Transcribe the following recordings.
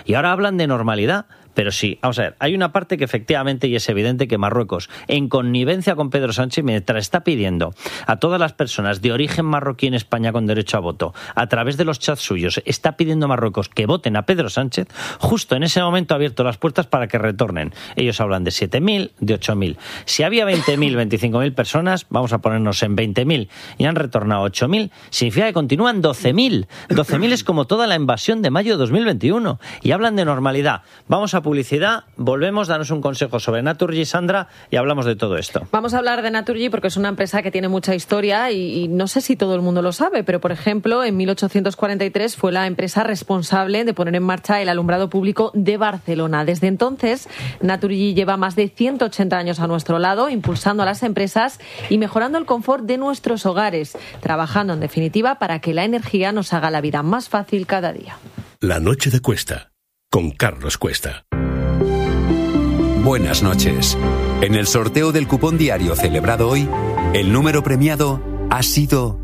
Y ahora hablan de normalidad. Pero sí, vamos a ver, hay una parte que efectivamente, y es evidente que Marruecos, en connivencia con Pedro Sánchez, mientras está pidiendo a todas las personas de origen marroquí en España con derecho a voto, a través de los chats suyos, está pidiendo a Marruecos que voten a Pedro Sánchez, justo en ese momento ha abierto las puertas para que retornen. Ellos hablan de 7.000, de 8.000. Si había 20.000, 25.000 personas, vamos a ponernos en 20.000, y han retornado 8.000, significa que continúan 12.000. 12.000 es como toda la invasión de mayo de 2021. Y hablan de normalidad. Vamos a publicidad, volvemos, danos un consejo sobre Naturgy, Sandra, y hablamos de todo esto. Vamos a hablar de Naturgy porque es una empresa que tiene mucha historia y no sé si todo el mundo lo sabe, pero por ejemplo, en 1843 fue la empresa responsable de poner en marcha el alumbrado público de Barcelona. Desde entonces, Naturgy lleva más de 180 años a nuestro lado, impulsando a las empresas y mejorando el confort de nuestros hogares, trabajando en definitiva para que la energía nos haga la vida más fácil cada día. La noche de Cuesta, con Carlos Cuesta. Buenas noches. En el sorteo del cupón diario celebrado hoy, el número premiado ha sido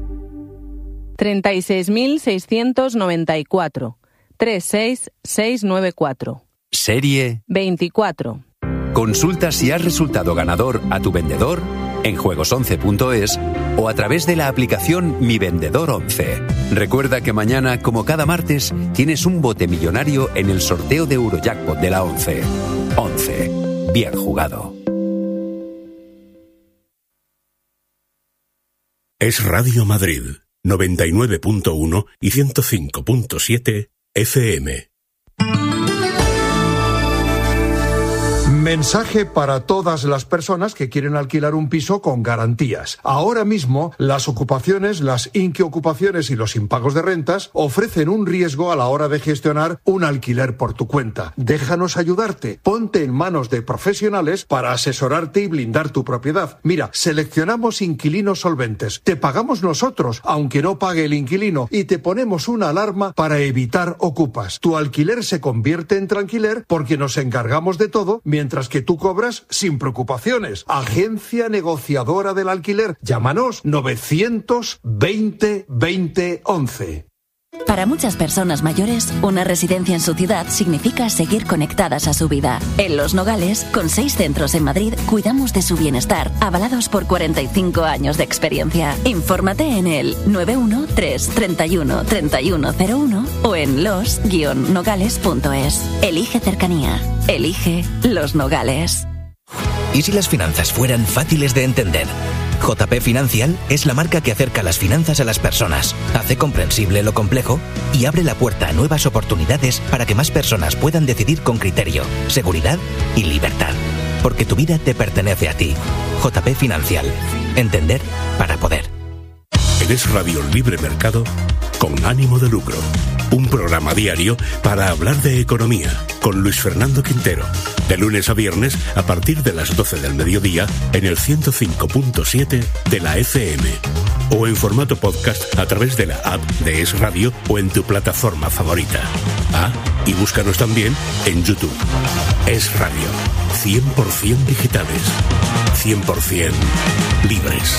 36.694. 36694. Serie 24. Consulta si has resultado ganador a tu vendedor en juegos11.es o a través de la aplicación Mi Vendedor 11. Recuerda que mañana, como cada martes, tienes un bote millonario en el sorteo de Eurojackpot de la 11. 11. Bien jugado. Es Radio Madrid, 99.1 y 105.7 FM. Mensaje para todas las personas que quieren alquilar un piso con garantías. Ahora mismo, las ocupaciones, las inquiocupaciones y los impagos de rentas ofrecen un riesgo a la hora de gestionar un alquiler por tu cuenta. Déjanos ayudarte. Ponte en manos de profesionales para asesorarte y blindar tu propiedad. Mira, seleccionamos inquilinos solventes. Te pagamos nosotros, aunque no pague el inquilino, y te ponemos una alarma para evitar ocupas. Tu alquiler se convierte en tranquiler porque nos encargamos de todo, mientras que tú cobras sin preocupaciones. Agencia negociadora del alquiler. Llámanos 920 20 11. Para muchas personas mayores, una residencia en su ciudad significa seguir conectadas a su vida. En Los Nogales, con 6 centros en Madrid, cuidamos de su bienestar, avalados por 45 años de experiencia. Infórmate en el 913 31 3101 o en los-nogales.es. Elige cercanía. Elige Los Nogales. ¿Y si las finanzas fueran fáciles de entender? JP Financial es la marca que acerca las finanzas a las personas, hace comprensible lo complejo y abre la puerta a nuevas oportunidades para que más personas puedan decidir con criterio, seguridad y libertad. Porque tu vida te pertenece a ti. JP Financial. Entender para poder. En Es Radio Libre Mercado, con ánimo de lucro. Un programa diario para hablar de economía, con Luis Fernando Quintero. De lunes a viernes, a partir de las 12 del mediodía, en el 105.7 de la FM. O en formato podcast a través de la app de Es Radio o en tu plataforma favorita. Ah, y búscanos también en YouTube. Es Radio. 100% digitales. 100% libres.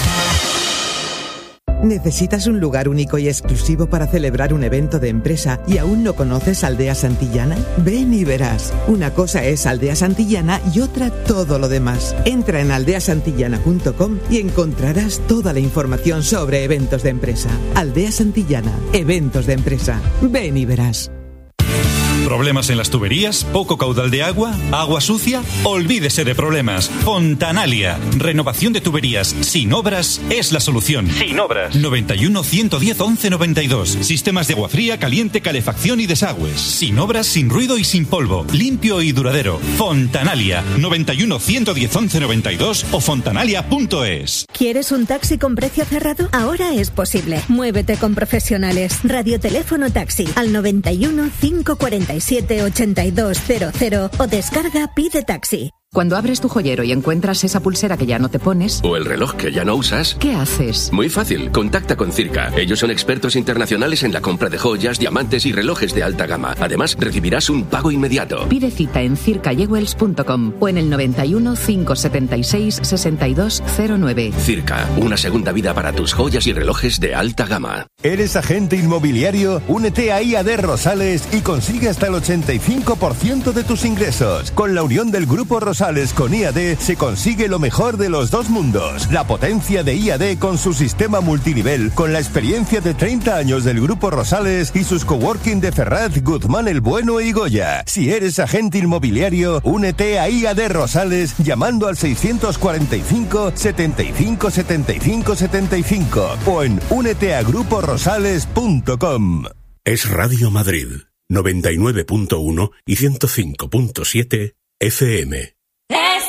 ¿Necesitas un lugar único y exclusivo para celebrar un evento de empresa y aún no conoces Aldea Santillana? Ven y verás. Una cosa es Aldea Santillana y otra todo lo demás. Entra en aldeasantillana.com y encontrarás toda la información sobre eventos de empresa. Aldea Santillana, eventos de empresa. Ven y verás. ¿Problemas en las tuberías? ¿Poco caudal de agua? ¿Agua sucia? Olvídese de problemas. Fontanalia. Renovación de tuberías sin obras es la solución. Sin obras. 91 110 11 92. Sistemas de agua fría, caliente, calefacción y desagües. Sin obras, sin ruido y sin polvo. Limpio y duradero. Fontanalia. 91 110 11 92 o fontanalia.es. ¿Quieres un taxi con precio cerrado? Ahora es posible. Muévete con profesionales. Radioteléfono taxi al 91 547 8200 o descarga Pide Taxi. Cuando abres tu joyero y encuentras esa pulsera que ya no te pones... O el reloj que ya no usas... ¿Qué haces? Muy fácil, contacta con Circa. Ellos son expertos internacionales en la compra de joyas, diamantes y relojes de alta gama. Además, recibirás un pago inmediato. Pide cita en circajewels.com o en el 91 576 6209. Circa, una segunda vida para tus joyas y relojes de alta gama. ¿Eres agente inmobiliario? Únete a IAD Rosales y consigue hasta el 85% de tus ingresos. Con la unión del Grupo Rosales con IAD se consigue lo mejor de los dos mundos. La potencia de IAD con su sistema multinivel, con la experiencia de 30 años del Grupo Rosales y sus coworking de Ferraz, Guzmán el Bueno y Goya. Si eres agente inmobiliario, únete a IAD Rosales llamando al 645 75 75 75 o en úneteagruporosales.com. Es Radio Madrid, 99.1 y 105.7 FM. Es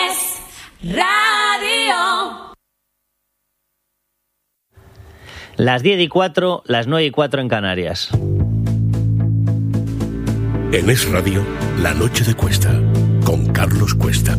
Radio. Las 10:04, las 9:04 en Canarias. En Es Radio, La Noche de Cuesta, con Carlos Cuesta.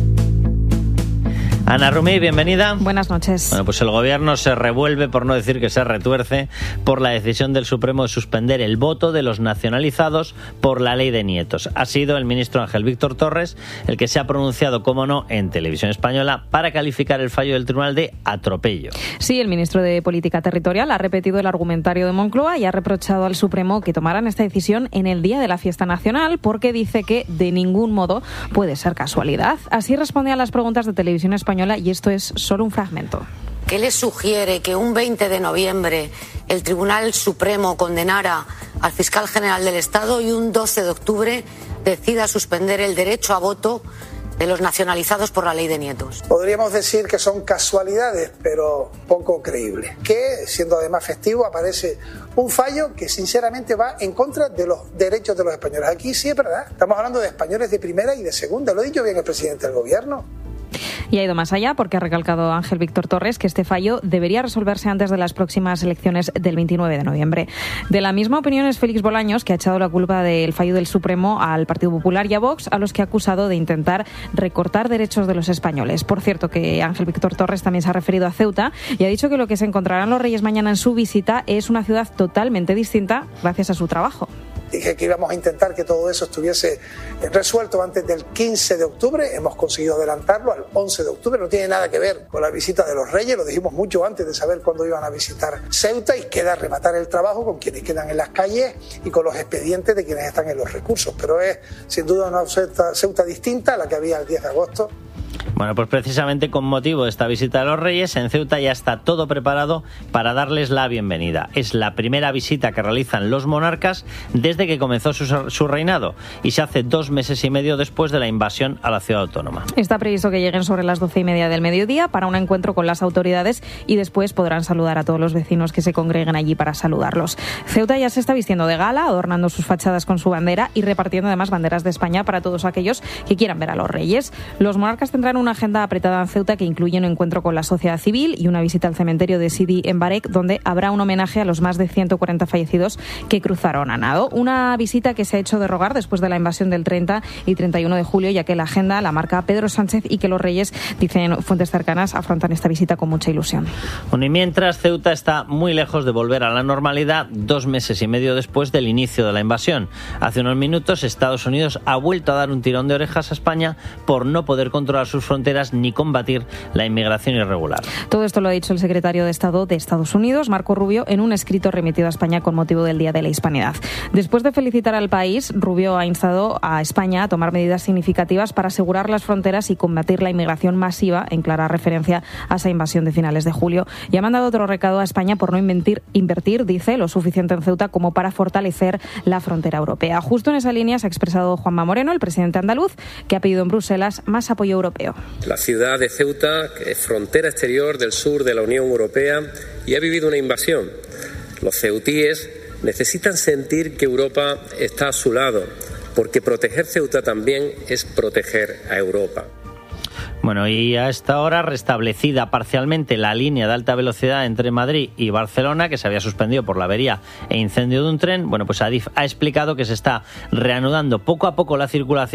Ana Rumí, bienvenida. Buenas noches. Bueno, pues el gobierno se revuelve, por no decir que se retuerce, por la decisión del Supremo de suspender el voto de los nacionalizados por la ley de nietos. Ha sido el ministro Ángel Víctor Torres el que se ha pronunciado, como no, en Televisión Española para calificar el fallo del tribunal de atropello. Sí, el ministro de Política Territorial ha repetido el argumentario de Moncloa y ha reprochado al Supremo que tomaran esta decisión en el día de la fiesta nacional porque dice que de ningún modo puede ser casualidad. Así responde a las preguntas de Televisión Española y esto es solo un fragmento. ¿Qué le sugiere que un 20 de noviembre el Tribunal Supremo condenara al fiscal general del Estado y un 12 de octubre decida suspender el derecho a voto de los nacionalizados por la ley de nietos? Podríamos decir que son casualidades, pero poco creíbles. Que, siendo además festivo, aparece un fallo que sinceramente va en contra de los derechos de los españoles. Aquí sí es verdad, estamos hablando de españoles de primera y de segunda, lo ha dicho bien el presidente del gobierno. Y ha ido más allá porque ha recalcado Ángel Víctor Torres que este fallo debería resolverse antes de las próximas elecciones del 29 de noviembre. De la misma opinión es Félix Bolaños, que ha echado la culpa del fallo del Supremo al Partido Popular y a Vox, a los que ha acusado de intentar recortar derechos de los españoles. Por cierto, que Ángel Víctor Torres también se ha referido a Ceuta y ha dicho que lo que se encontrarán los Reyes mañana en su visita es una ciudad totalmente distinta gracias a su trabajo. Dije que íbamos a intentar que todo eso estuviese resuelto antes del 15 de octubre. Hemos conseguido adelantarlo al 11 de octubre. No tiene nada que ver con la visita de los Reyes. Lo dijimos mucho antes de saber cuándo iban a visitar Ceuta y queda rematar el trabajo con quienes quedan en las calles y con los expedientes de quienes están en los recursos. Pero es sin duda una Ceuta distinta a la que había el 10 de agosto. Bueno, pues precisamente con motivo de esta visita de los Reyes, en Ceuta ya está todo preparado para darles la bienvenida. Es la primera visita que realizan los monarcas desde que comenzó su reinado y se hace 2 meses y medio después de la invasión a la ciudad autónoma. Está previsto que lleguen sobre las 12:30 del mediodía para un encuentro con las autoridades y después podrán saludar a todos los vecinos que se congreguen allí para saludarlos. Ceuta ya se está vistiendo de gala, adornando sus fachadas con su bandera y repartiendo además banderas de España para todos aquellos que quieran ver a los Reyes. Los monarcas tendrán una agenda apretada en Ceuta que incluye un encuentro con la sociedad civil y una visita al cementerio de Sidi en Barek, donde habrá un homenaje a los más de 140 fallecidos que cruzaron a nado. Una visita que se ha hecho de rogar después de la invasión del 30 y 31 de julio, ya que la agenda la marca Pedro Sánchez y que los Reyes, dicen fuentes cercanas, afrontan esta visita con mucha ilusión. Bueno, y mientras Ceuta está muy lejos de volver a la normalidad 2 meses y medio después del inicio de la invasión. Hace unos minutos Estados Unidos ha vuelto a dar un tirón de orejas a España por no poder controlar sus fronteras ni combatir la inmigración irregular. Todo esto lo ha dicho el secretario de Estado de Estados Unidos, Marco Rubio, en un escrito remitido a España con motivo del Día de la Hispanidad. Después de felicitar al país, Rubio ha instado a España a tomar medidas significativas para asegurar las fronteras y combatir la inmigración masiva, en clara referencia a esa invasión de finales de julio. Y ha mandado otro recado a España por no invertir, dice, lo suficiente en Ceuta como para fortalecer la frontera europea. Justo en esa línea se ha expresado Juanma Moreno, el presidente andaluz, que ha pedido en Bruselas más apoyo europeo. La ciudad de Ceuta, que es frontera exterior del sur de la Unión Europea y ha vivido una invasión. Los ceutíes necesitan sentir que Europa está a su lado, porque proteger Ceuta también es proteger a Europa. Bueno, y a esta hora restablecida parcialmente la línea de alta velocidad entre Madrid y Barcelona, que se había suspendido por la avería e incendio de un tren. Bueno, pues Adif ha explicado que se está reanudando poco a poco la circulación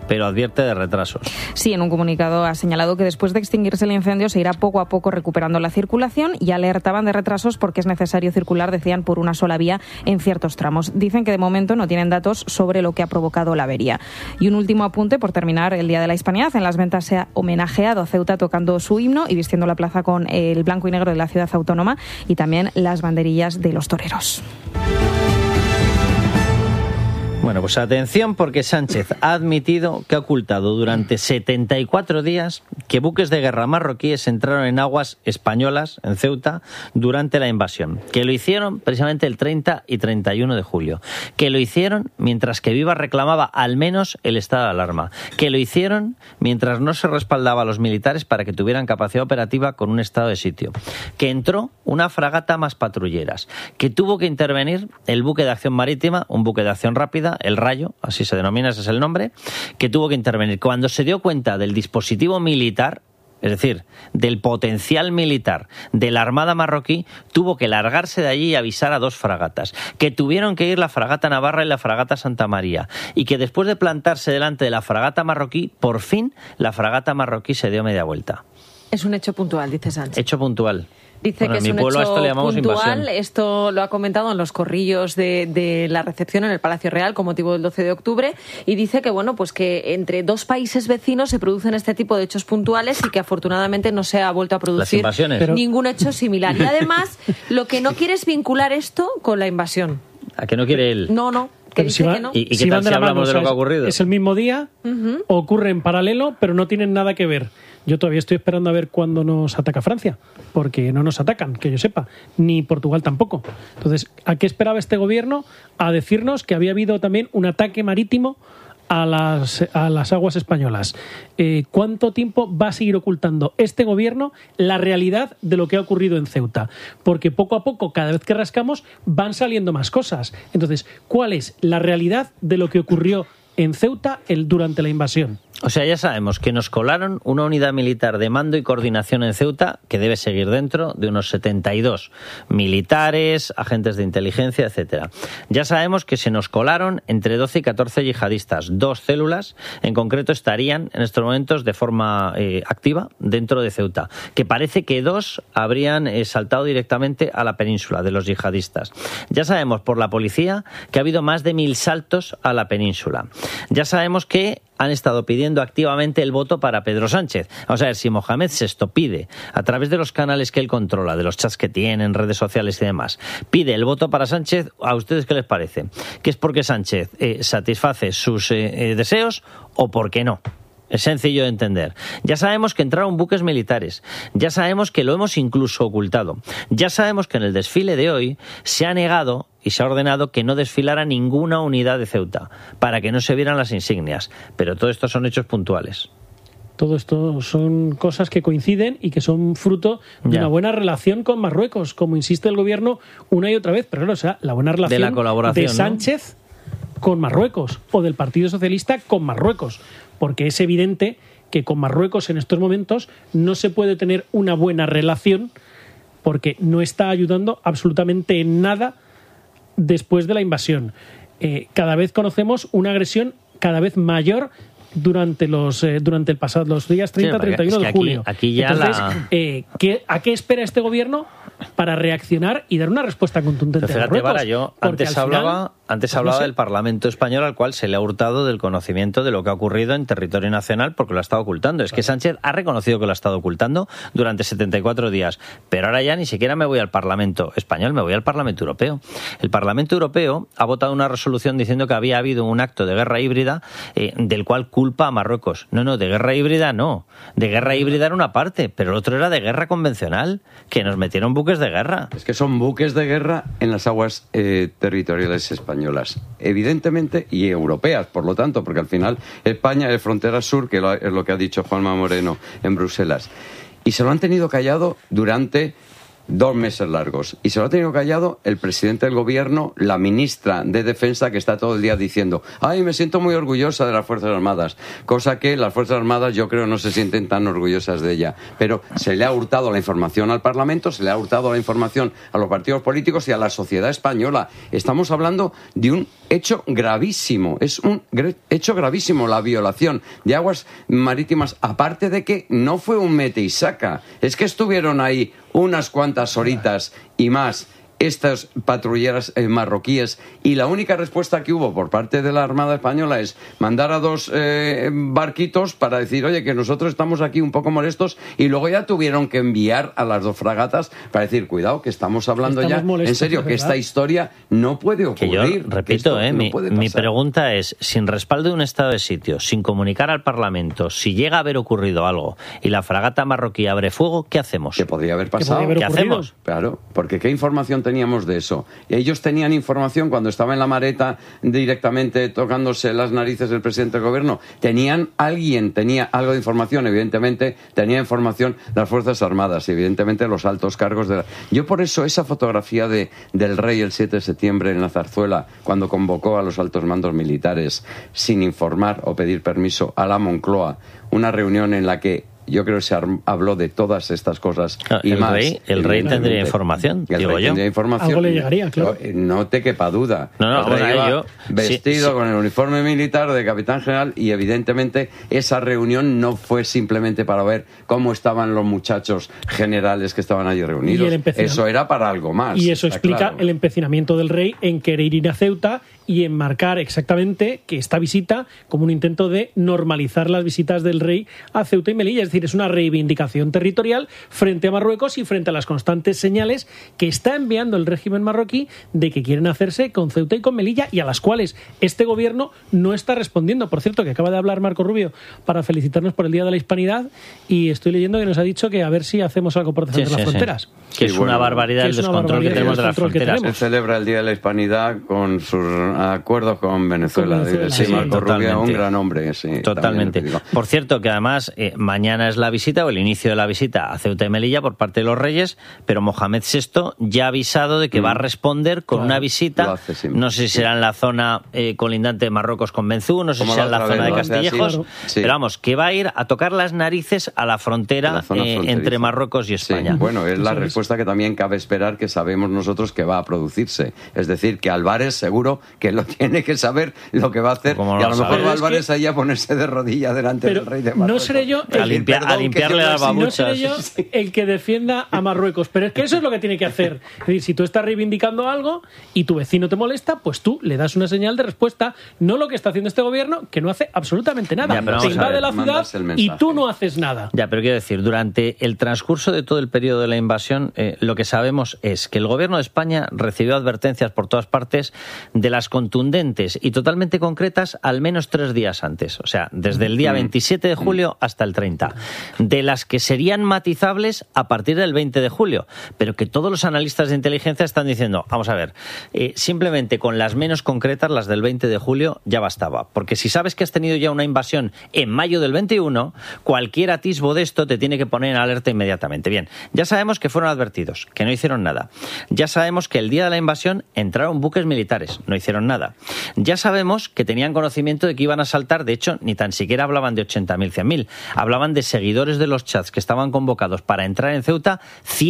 pero advierte de retrasos. Sí, en un comunicado ha señalado que después de extinguirse el incendio se irá poco a poco recuperando la circulación y alertaban de retrasos porque es necesario circular, decían, por una sola vía en ciertos tramos. Dicen que de momento no tienen datos sobre lo que ha provocado la avería. Y un último apunte, por terminar, el Día de la Hispanidad. En las ventas se ha homenajeado a Ceuta tocando su himno y vistiendo la plaza con el blanco y negro de la ciudad autónoma y también las banderillas de los toreros. Bueno, pues atención, porque Sánchez ha admitido que ha ocultado durante 74 días que buques de guerra marroquíes entraron en aguas españolas, en Ceuta, durante la invasión. Que lo hicieron precisamente el 30 y 31 de julio. Que lo hicieron mientras que Viva reclamaba al menos el estado de alarma. Que lo hicieron mientras no se respaldaba a los militares para que tuvieran capacidad operativa con un estado de sitio. Que entró una fragata más patrulleras. Que tuvo que intervenir el buque de acción marítima, un buque de acción rápida, el Rayo, así se denomina, ese es el nombre, que tuvo que intervenir. Cuando se dio cuenta del dispositivo militar, es decir, del potencial militar de la Armada marroquí, tuvo que largarse de allí y avisar a 2 fragatas, que tuvieron que ir la fragata Navarra y la fragata Santa María, y que después de plantarse delante de la fragata marroquí, por fin la fragata marroquí se dio media vuelta. Es un hecho puntual, dice Sánchez. Hecho puntual. Dice que es un hecho puntual, invasión. Esto lo ha comentado en los corrillos de la recepción en el Palacio Real con motivo del 12 de octubre y dice que bueno, pues que entre 2 países vecinos se producen este tipo de hechos puntuales y que afortunadamente no se ha vuelto a producir ningún hecho similar. Y además, lo que no quiere es vincular esto con la invasión. ¿A que no quiere él? No. Que dice que no. ¿Y qué tal si hablamos de lo que ha ocurrido? Es el mismo día, ocurre en paralelo, pero no tienen nada que ver. Yo todavía estoy esperando a ver cuándo nos ataca Francia, porque no nos atacan, que yo sepa, ni Portugal tampoco. Entonces, ¿a qué esperaba este gobierno? A decirnos que había habido también un ataque marítimo a las aguas españolas. ¿Cuánto tiempo va a seguir ocultando este gobierno la realidad de lo que ha ocurrido en Ceuta? Porque poco a poco, cada vez que rascamos, van saliendo más cosas. Entonces, ¿cuál es la realidad de lo que ocurrió en Ceuta durante la invasión? O sea, ya sabemos que nos colaron una unidad militar de mando y coordinación en Ceuta que debe seguir dentro de unos 72 militares, agentes de inteligencia, etcétera. Ya sabemos que se nos colaron entre 12 y 14 yihadistas, 2 células, en concreto estarían en estos momentos de forma activa dentro de Ceuta, que parece que 2 habrían saltado directamente a la península de los yihadistas. Ya sabemos por la policía que ha habido más de 1000 saltos a la península. Ya sabemos que han estado pidiendo activamente el voto para Pedro Sánchez. Vamos a ver, si Mohamed VI pide, a través de los canales que él controla, de los chats que tiene en redes sociales y demás, pide el voto para Sánchez, ¿a ustedes qué les parece? ¿Que es porque Sánchez satisface sus deseos o porque no? Es sencillo de entender. Ya sabemos que entraron buques militares. Ya sabemos que lo hemos incluso ocultado. Ya sabemos que en el desfile de hoy se ha negado y se ha ordenado que no desfilara ninguna unidad de Ceuta para que no se vieran las insignias. Pero todo esto son hechos puntuales. Todo esto son cosas que coinciden y que son fruto de una buena relación con Marruecos, como insiste el gobierno una y otra vez. Pero claro, o sea, la buena relación de la colaboración, de Sánchez, ¿no?, con Marruecos, o del Partido Socialista con Marruecos, porque es evidente que con Marruecos en estos momentos no se puede tener una buena relación porque no está ayudando absolutamente en nada después de la invasión. Cada vez conocemos una agresión cada vez mayor durante los días 30-31 de julio. Aquí ya entonces, ¿a qué espera este gobierno para reaccionar y dar una respuesta contundente a Marruecos? Vara, yo antes hablaba del Parlamento español, al cual se le ha hurtado del conocimiento de lo que ha ocurrido en territorio nacional porque lo ha estado ocultando. Es que Sánchez ha reconocido que lo ha estado ocultando durante 74 días, pero ahora ya ni siquiera me voy al Parlamento español, me voy al Parlamento Europeo. El Parlamento Europeo ha votado una resolución diciendo que había habido un acto de guerra híbrida del cual culpa a Marruecos. No, de guerra híbrida no. De guerra híbrida era una parte, pero el otro era de guerra convencional, que nos metieron buques de guerra. Es que son buques de guerra en las aguas territoriales españolas, evidentemente, y europeas, por lo tanto, porque al final España es frontera sur, que es lo que ha dicho Juanma Moreno en Bruselas. Y se lo han tenido callado durante 2 meses largos. Y se lo ha tenido callado el presidente del gobierno, la ministra de Defensa, que está todo el día diciendo: ay, me siento muy orgullosa de las Fuerzas Armadas. Cosa que las Fuerzas Armadas yo creo no se sienten tan orgullosas de ella. Pero se le ha hurtado la información al Parlamento, se le ha hurtado la información a los partidos políticos y a la sociedad española. Estamos hablando de un hecho gravísimo. Es un hecho gravísimo la violación de aguas marítimas. Aparte de que no fue un mete y saca. Es que estuvieron ahí unas cuantas horitas y más estas patrulleras marroquíes, y la única respuesta que hubo por parte de la Armada Española es mandar a 2 barquitos para decir: oye, que nosotros estamos aquí un poco molestos, y luego ya tuvieron que enviar a las 2 fragatas para decir: cuidado, que estamos hablando ya molestos, en serio, que esta historia no puede ocurrir. Que yo repito, mi pregunta es: sin respaldo de un estado de sitio, sin comunicar al Parlamento, si llega a haber ocurrido algo y la fragata marroquí abre fuego, ¿qué hacemos? ¿Qué podría haber pasado? ¿Qué hacemos? Claro, porque ¿qué información teníamos de eso? Ellos tenían información cuando estaba en la Mareta directamente tocándose las narices el presidente del gobierno. Alguien tenía algo de información, evidentemente tenía información las Fuerzas Armadas y evidentemente los altos cargos de la... Yo por eso esa fotografía del rey el 7 de septiembre en la Zarzuela, cuando convocó a los altos mandos militares sin informar o pedir permiso a la Moncloa, una reunión en la que yo creo que se habló de todas estas cosas y el más. El rey tendría información, digo yo. Tendría información. Algo le llegaría, claro. No te quepa duda. No, el rey iba vestido con el uniforme militar de capitán general, y evidentemente esa reunión no fue simplemente para ver cómo estaban los muchachos generales que estaban allí reunidos. Eso era para algo más. Y eso explica el empecinamiento del rey en querer ir a Ceuta y enmarcar exactamente que esta visita como un intento de normalizar las visitas del rey a Ceuta y Melilla. Es decir, es una reivindicación territorial frente a Marruecos y frente a las constantes señales que está enviando el régimen marroquí de que quieren hacerse con Ceuta y con Melilla, y a las cuales este gobierno no está respondiendo. Por cierto, que acaba de hablar Marco Rubio para felicitarnos por el Día de la Hispanidad, y estoy leyendo que nos ha dicho que a ver si hacemos algo por defender las fronteras. Que es una barbaridad el descontrol que tenemos de las fronteras. Se celebra el Día de la Hispanidad con sus acuerdos con Venezuela. Sí, Marco Rubio, un gran hombre. Sí, totalmente. Por cierto, que además mañana es la visita o el inicio de la visita a Ceuta y Melilla por parte de los reyes, pero Mohamed VI ya ha avisado de que va a responder con una visita, no sé si será en la zona colindante de Marruecos con Benzú, no sé si será en la zona de Castillejos, pero vamos, que va a ir a tocar las narices a la frontera entre Marruecos y España. Sí. Bueno, es la respuesta que también cabe esperar, que sabemos nosotros que va a producirse. Es decir, que Álvarez seguro que lo tiene que saber lo que va a hacer, y a lo mejor va Álvarez ahí a ponerse de rodilla delante del rey de Marruecos. No seré yo a limpiarle las babuchas. No seré yo el que defienda a Marruecos, pero es que eso es lo que tiene que hacer. Es decir, si tú estás reivindicando algo y tu vecino te molesta, pues tú le das una señal de respuesta, no lo que está haciendo este gobierno, que no hace absolutamente nada. Te invade la ciudad y tú no haces nada. Ya, pero quiero decir, durante el transcurso de todo el periodo de la invasión, lo que sabemos es que el gobierno de España recibió advertencias por todas partes de las contundentes y totalmente concretas al menos 3 días antes. O sea, desde el día 27 de julio hasta el 30. De las que serían matizables a partir del 20 de julio. Pero que todos los analistas de inteligencia están diciendo, vamos a ver, simplemente con las menos concretas, las del 20 de julio, ya bastaba. Porque si sabes que has tenido ya una invasión en mayo del 21, cualquier atisbo de esto te tiene que poner en alerta inmediatamente. Bien, ya sabemos que fueron advertidos, que no hicieron nada. Ya sabemos que el día de la invasión entraron buques militares, no hicieron nada. Ya sabemos que tenían conocimiento de que iban a saltar, de hecho, ni tan siquiera hablaban de 80.000, 100.000. Hablaban de seguidores de los chats que estaban convocados para entrar en Ceuta,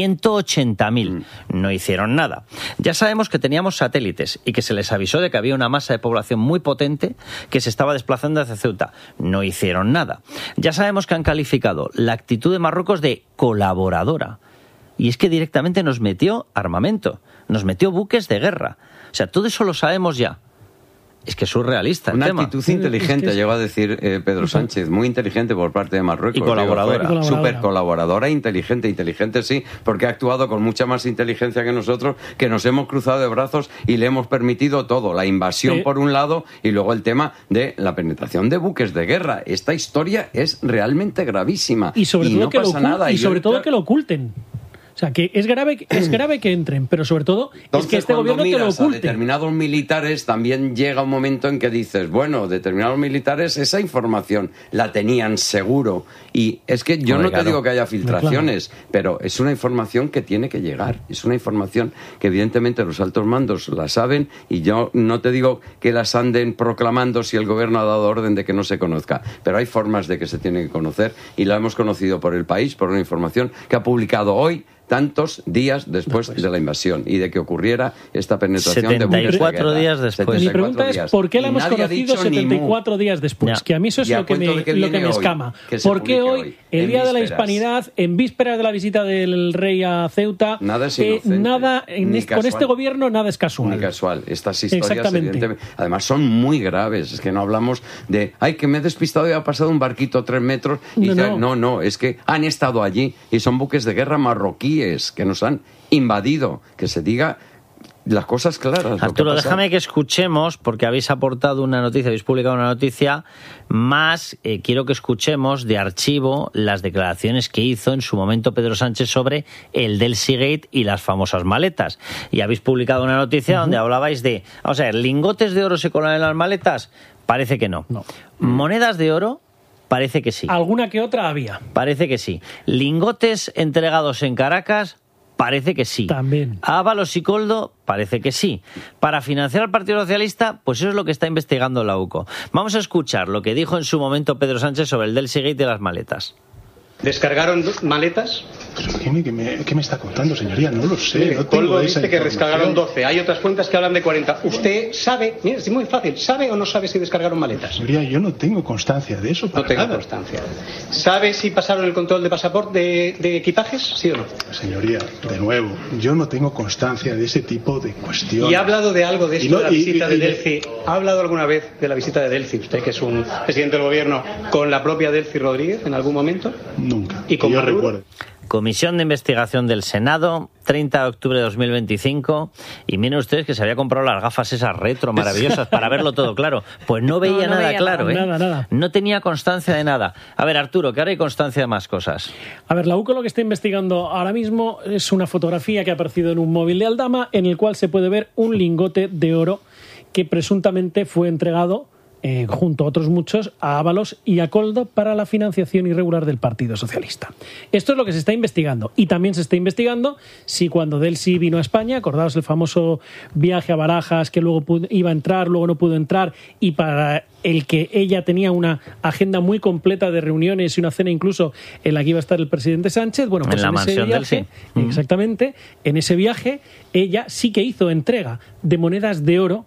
180.000. No hicieron nada. Ya sabemos que teníamos satélites y que se les avisó de que había una masa de población muy potente que se estaba desplazando hacia Ceuta. No hicieron nada. Ya sabemos que han calificado la actitud de Marruecos de colaboradora. Y es que directamente nos metió armamento, nos metió buques de guerra. O sea, todo eso lo sabemos ya. Es que es surrealista el tema. Una actitud inteligente, llegó a decir Pedro Sánchez, muy inteligente por parte de Marruecos. Y colaboradora. Súper colaboradora, inteligente sí, porque ha actuado con mucha más inteligencia que nosotros, que nos hemos cruzado de brazos y le hemos permitido todo. La invasión por un lado y luego el tema de la penetración de buques de guerra. Esta historia es realmente gravísima. Y sobre todo no pasa nada. Y sobre todo que lo oculten. O O sea, que es grave que entren, pero sobre todo Entonces, es que este cuando gobierno te lo miras a oculte. determinados militares, también llega un momento en que dices, bueno, determinados militares esa información la tenían seguro. Y es que yo no te digo que haya filtraciones, pero es una información que tiene que llegar. Es una información que evidentemente los altos mandos la saben, y yo no te digo que las anden proclamando si el gobierno ha dado orden de que no se conozca, pero hay formas de que se tiene que conocer, y la hemos conocido por El País, por una información que ha publicado hoy, tantos días después de la invasión y de que ocurriera esta penetración 74 días después. Mi pregunta es, ¿por qué la hemos conocido 74 días después? Ya. Que a mí eso es lo que me escama. ¿Por qué hoy, el Día de la Hispanidad, en vísperas de la visita del rey a Ceuta, nada es inocente, con este gobierno nada es casual? Ni casual. Estas historias, evidentemente, además son muy graves. Es que no hablamos de, ay, que me he despistado y ha pasado un barquito 3 metros. Y no, es que han estado allí y son buques de guerra marroquíes que nos han invadido. Que se diga las cosas claras. Arturo, déjame que escuchemos, porque habéis aportado una noticia, habéis publicado una noticia, más quiero que escuchemos de archivo las declaraciones que hizo en su momento Pedro Sánchez sobre el Delsigate y las famosas maletas. Y habéis publicado una noticia donde hablabais de, vamos a ver, ¿lingotes de oro se colan en las maletas? Parece que no. ¿Monedas de oro? Parece que sí. ¿Alguna que otra había? Parece que sí. ¿Lingotes entregados en Caracas? Parece que sí. También. ¿Ábalos y Coldo? Parece que sí. ¿Para financiar al Partido Socialista? Pues eso es lo que está investigando la UCO. Vamos a escuchar lo que dijo en su momento Pedro Sánchez sobre el Delsigate y las maletas. ¿Descargaron maletas? ¿Qué me está contando, señoría? No lo sé. No Coldo dice que descargaron 12. Hay otras fuentes que hablan de 40. ¿Usted sabe? Mira, es muy fácil. ¿Sabe o no sabe si descargaron maletas? Señoría, yo no tengo constancia de eso. No tengo constancia. ¿Sabe si pasaron el control de pasaporte de equipajes? ¿Sí o no? Señoría, de nuevo, yo no tengo constancia de ese tipo de cuestiones. ¿Y ha hablado de algo de esto, de la visita de Delcy? ¿Ha hablado alguna vez de la visita de Delcy, usted que es un presidente del gobierno, con la propia Delcy Rodríguez en algún momento? Nunca. ¿Y con Maduro? Recuerdo. Comisión de Investigación del Senado, 30 de octubre de 2025, y miren ustedes que se había comprado las gafas esas retro maravillosas para verlo todo claro. Pues no veía nada claro, nada. No tenía constancia de nada. A ver, Arturo, que ahora hay constancia de más cosas. A ver, la UCO lo que está investigando ahora mismo es una fotografía que ha aparecido en un móvil de Aldama, en el cual se puede ver un lingote de oro que presuntamente fue entregado junto a otros muchos, a Ábalos y a Coldo para la financiación irregular del Partido Socialista. Esto es lo que se está investigando. Y también se está investigando si cuando Delcy vino a España, acordaos el famoso viaje a Barajas, que luego iba a entrar, luego no pudo entrar, y para el que ella tenía una agenda muy completa de reuniones y una cena incluso en la que iba a estar el presidente Sánchez, bueno, pues en la mansión Delcy. Exactamente, en ese viaje ella sí que hizo entrega de monedas de oro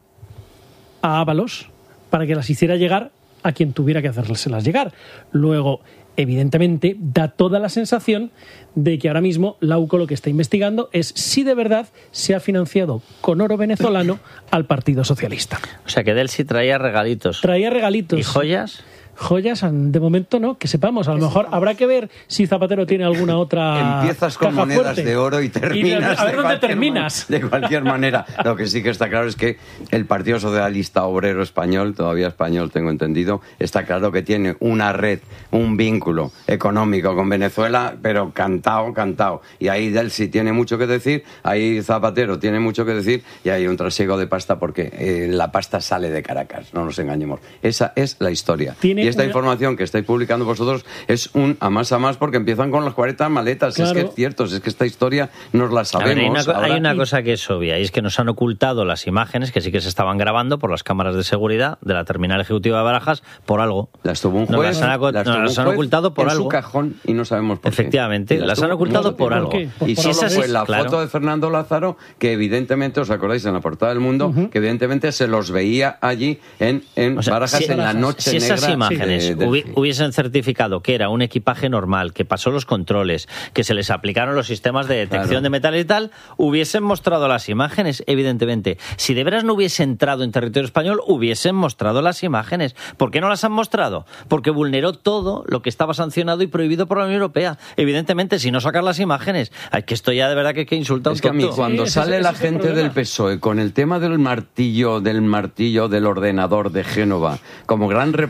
a Ábalos para que las hiciera llegar a quien tuviera que hacérselas llegar. Luego, evidentemente, da toda la sensación de que ahora mismo la UCO lo que está investigando es si de verdad se ha financiado con oro venezolano al Partido Socialista. O sea, que Delcy traía regalitos. Traía regalitos. ¿Y joyas? Joyas, de momento no, que sepamos. A lo mejor habrá que ver si Zapatero tiene alguna otra. Empiezas con caja monedas fuerte de oro y terminas. A ver dónde terminas. De cualquier manera. Lo que sí que está claro es que el Partido Socialista Obrero Español, todavía español tengo entendido, está claro que tiene una red, un vínculo económico con Venezuela, pero cantado. Y ahí Delcy tiene mucho que decir, ahí Zapatero tiene mucho que decir, y hay un trasiego de pasta porque la pasta sale de Caracas, no nos engañemos. Esa es la historia. Y esta información que estáis publicando vosotros es un a más porque empiezan con las 40 maletas. Claro. Es que es cierto, es que esta historia nos la sabemos. Ver, hay una cosa que es obvia, y es que nos han ocultado las imágenes que sí que se estaban grabando por las cámaras de seguridad de la terminal ejecutiva de Barajas por algo. Las tuvo un juez. Las han ocultado por en algo. En su cajón y no sabemos por qué. Efectivamente, las han ocultado por algo. Y si esa fue la foto de Fernando Lázaro, que evidentemente, os acordáis, en la portada del Mundo, que evidentemente se los veía allí en Barajas en la noche negra. Esas imágenes hubiesen certificado que era un equipaje normal, que pasó los controles, que se les aplicaron los sistemas de detección de metales y tal, hubiesen mostrado las imágenes, evidentemente. Si de veras no hubiese entrado en territorio español, hubiesen mostrado las imágenes. ¿Por qué no las han mostrado? Porque vulneró todo lo que estaba sancionado y prohibido por la Unión Europea. Evidentemente, si no sacar las imágenes, que esto ya de verdad que insulta un tonto. Es que a mí, cuando sale la gente del PSOE con el tema del martillo del ordenador de Génova, como gran reproche a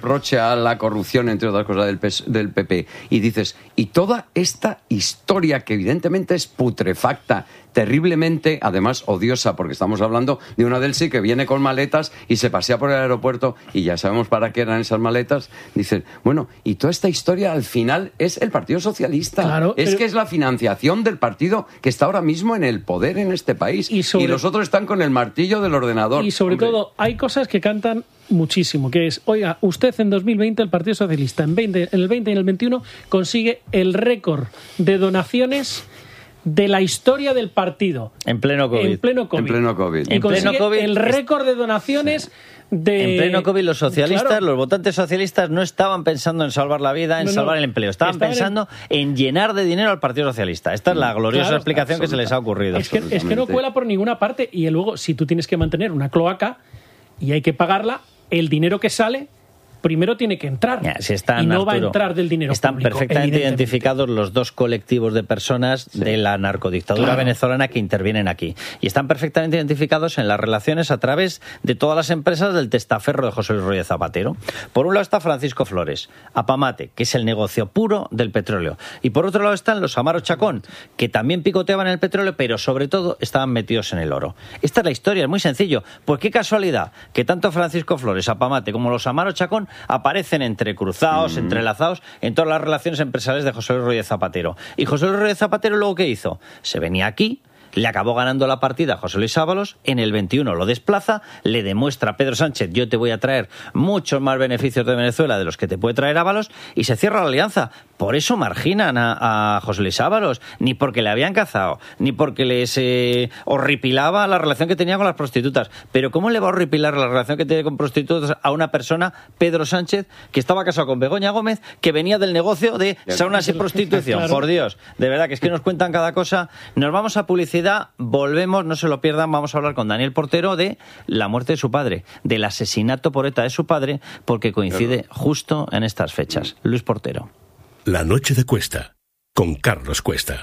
a la corrupción, entre otras cosas, del PP, y dices, y toda esta historia que evidentemente es putrefacta, terriblemente, además odiosa, porque estamos hablando de una Delcy que viene con maletas y se pasea por el aeropuerto y ya sabemos para qué eran esas maletas, dicen, bueno, y toda esta historia al final es el Partido Socialista, claro, que es la financiación del partido que está ahora mismo en el poder en este país, y los otros están con el martillo del ordenador. Y sobre todo, hay cosas que cantan muchísimo, que es, oiga, usted en 2020, el Partido Socialista, en el 20 y en el 21, consigue el récord de donaciones de la historia del partido. En pleno COVID. En pleno COVID. Y consigue el récord de donaciones de... En pleno COVID los socialistas, claro, los votantes socialistas no estaban pensando en salvar la vida, en salvar el empleo. Estaban pensando en llenar de dinero al Partido Socialista. Esta es la gloriosa explicación que se les ha ocurrido. Es que no cuela por ninguna parte. Y luego, si tú tienes que mantener una cloaca y hay que pagarla, el dinero que sale primero tiene que entrar. Y no va a entrar del dinero Están público, perfectamente identificados los dos colectivos de personas de la narcodictadura venezolana que intervienen aquí. Y están perfectamente identificados en las relaciones a través de todas las empresas del testaferro de José Luis Rodríguez Zapatero. Por un lado está Francisco Flores, Apamate, que es el negocio puro del petróleo. Y por otro lado están los Amaro Chacón, que también picoteaban el petróleo, pero sobre todo estaban metidos en el oro. Esta es la historia, es muy sencillo. Pues qué casualidad que tanto Francisco Flores, Apamate, como los Amaro Chacón aparecen entrecruzados, entrelazados en todas las relaciones empresariales de José Luis Rodríguez Zapatero. Y José Luis Rodríguez Zapatero luego ¿qué hizo? Se venía aquí, le acabó ganando la partida a José Luis Ábalos, en el 21 lo desplaza, le demuestra a Pedro Sánchez, yo te voy a traer muchos más beneficios de Venezuela de los que te puede traer Ábalos, y se cierra la alianza. Por eso marginan a José Luis Ábalos, ni porque le habían cazado, ni porque les horripilaba la relación que tenía con las prostitutas. Pero ¿cómo le va a horripilar la relación que tiene con prostitutas a una persona, Pedro Sánchez, que estaba casado con Begoña Gómez, que venía del negocio de saunas y prostitución? Claro. Por Dios, de verdad que es que nos cuentan cada cosa. Nos vamos a publicidad. Volvemos, no se lo pierdan, vamos a hablar con Daniel Portero de la muerte de su padre, del asesinato por ETA de su padre, porque coincide justo en estas fechas. Luis Portero. La noche de Cuesta, con Carlos Cuesta.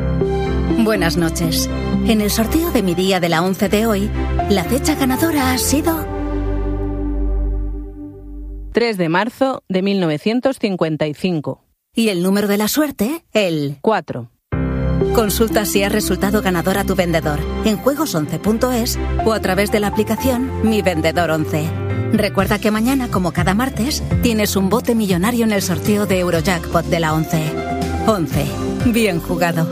Buenas noches. En el sorteo de mi día de la 11 de hoy, la fecha ganadora ha sido 3 de marzo de 1955. Y el número de la suerte, el 4. Consulta si has resultado ganador a tu vendedor en juegos11.es o a través de la aplicación Mi Vendedor 11. Recuerda que mañana, como cada martes, tienes un bote millonario en el sorteo de Eurojackpot de la 11. 11. Bien jugado.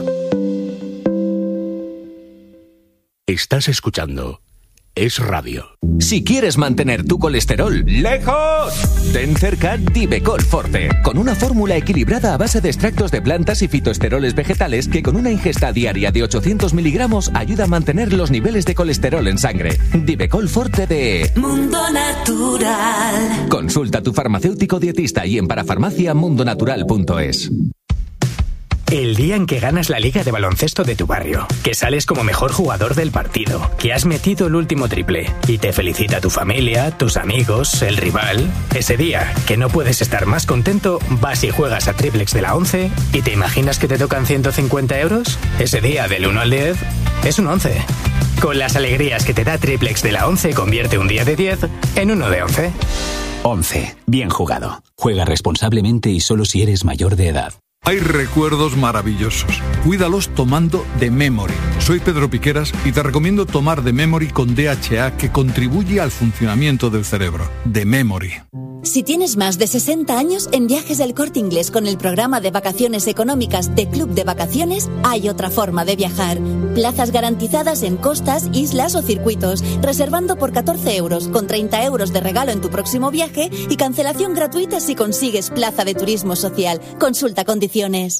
Estás escuchando Es Radio. Si quieres mantener tu colesterol lejos, ten cerca Divecol Forte, con una fórmula equilibrada a base de extractos de plantas y fitoesteroles vegetales que con una ingesta diaria de 800 miligramos ayuda a mantener los niveles de colesterol en sangre. Divecol Forte de Mundo Natural. Consulta a tu farmacéutico dietista y en parafarmaciamundonatural.es. El día en que ganas la liga de baloncesto de tu barrio, que sales como mejor jugador del partido, que has metido el último triple y te felicita tu familia, tus amigos, el rival. Ese día, que no puedes estar más contento, vas y juegas a Triplex de la 11 y te imaginas que te tocan 150 euros. Ese día, del 1 al 10, es un 11. Con las alegrías que te da Triplex de la 11, convierte un día de 10 en uno de 11. 11. Bien jugado. Juega responsablemente y solo si eres mayor de edad. Hay recuerdos maravillosos. Cuídalos tomando The Memory. Soy Pedro Piqueras y te recomiendo tomar The Memory con DHA, que contribuye al funcionamiento del cerebro. The Memory. Si tienes más de 60 años, en Viajes del Corte Inglés con el programa de vacaciones económicas de Club de Vacaciones, hay otra forma de viajar. Plazas garantizadas en costas, islas o circuitos, reservando por 14 euros, con 30 euros de regalo en tu próximo viaje y cancelación gratuita si consigues plaza de turismo social. Consulta condiciones.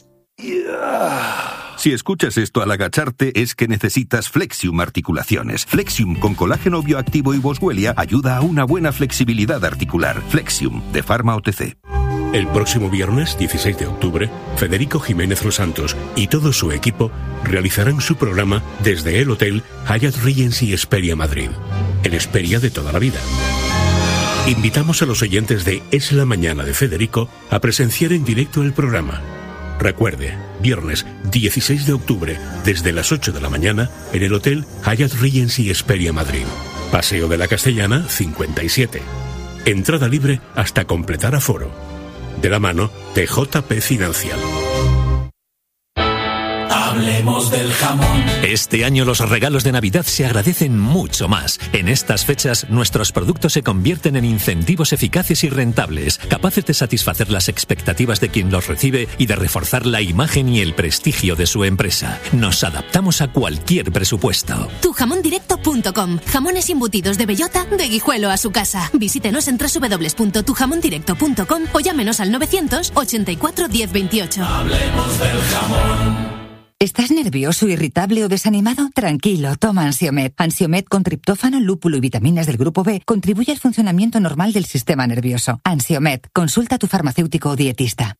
Si escuchas esto al agacharte es que necesitas Flexium Articulaciones. Flexium con colágeno bioactivo y boswellia ayuda a una buena flexibilidad articular. Flexium, de Pharma OTC. El próximo viernes, 16 de octubre, Federico Jiménez Los Santos y todo su equipo realizarán su programa desde el Hotel Hyatt Regency Hesperia Madrid, el Hesperia de toda la vida. Invitamos a los oyentes de Es la Mañana de Federico a presenciar en directo el programa. Recuerde, viernes 16 de octubre, desde las 8 de la mañana, en el Hotel Hyatt Regency Hesperia Madrid. Paseo de la Castellana, 57. Entrada libre hasta completar aforo. De la mano de JP Financial. Hablemos del jamón. Este año los regalos de Navidad se agradecen mucho más. En estas fechas, nuestros productos se convierten en incentivos eficaces y rentables, capaces de satisfacer las expectativas de quien los recibe y de reforzar la imagen y el prestigio de su empresa. Nos adaptamos a cualquier presupuesto. Tujamondirecto.com. Jamones embutidos de bellota, de Guijuelo a su casa. Visítenos en www.tujamondirecto.com o llámenos al 984 1028. Hablemos del jamón. ¿Estás nervioso, irritable o desanimado? Tranquilo, toma Ansiomed. Ansiomed con triptófano, lúpulo y vitaminas del grupo B contribuye al funcionamiento normal del sistema nervioso. Ansiomed, consulta a tu farmacéutico o dietista.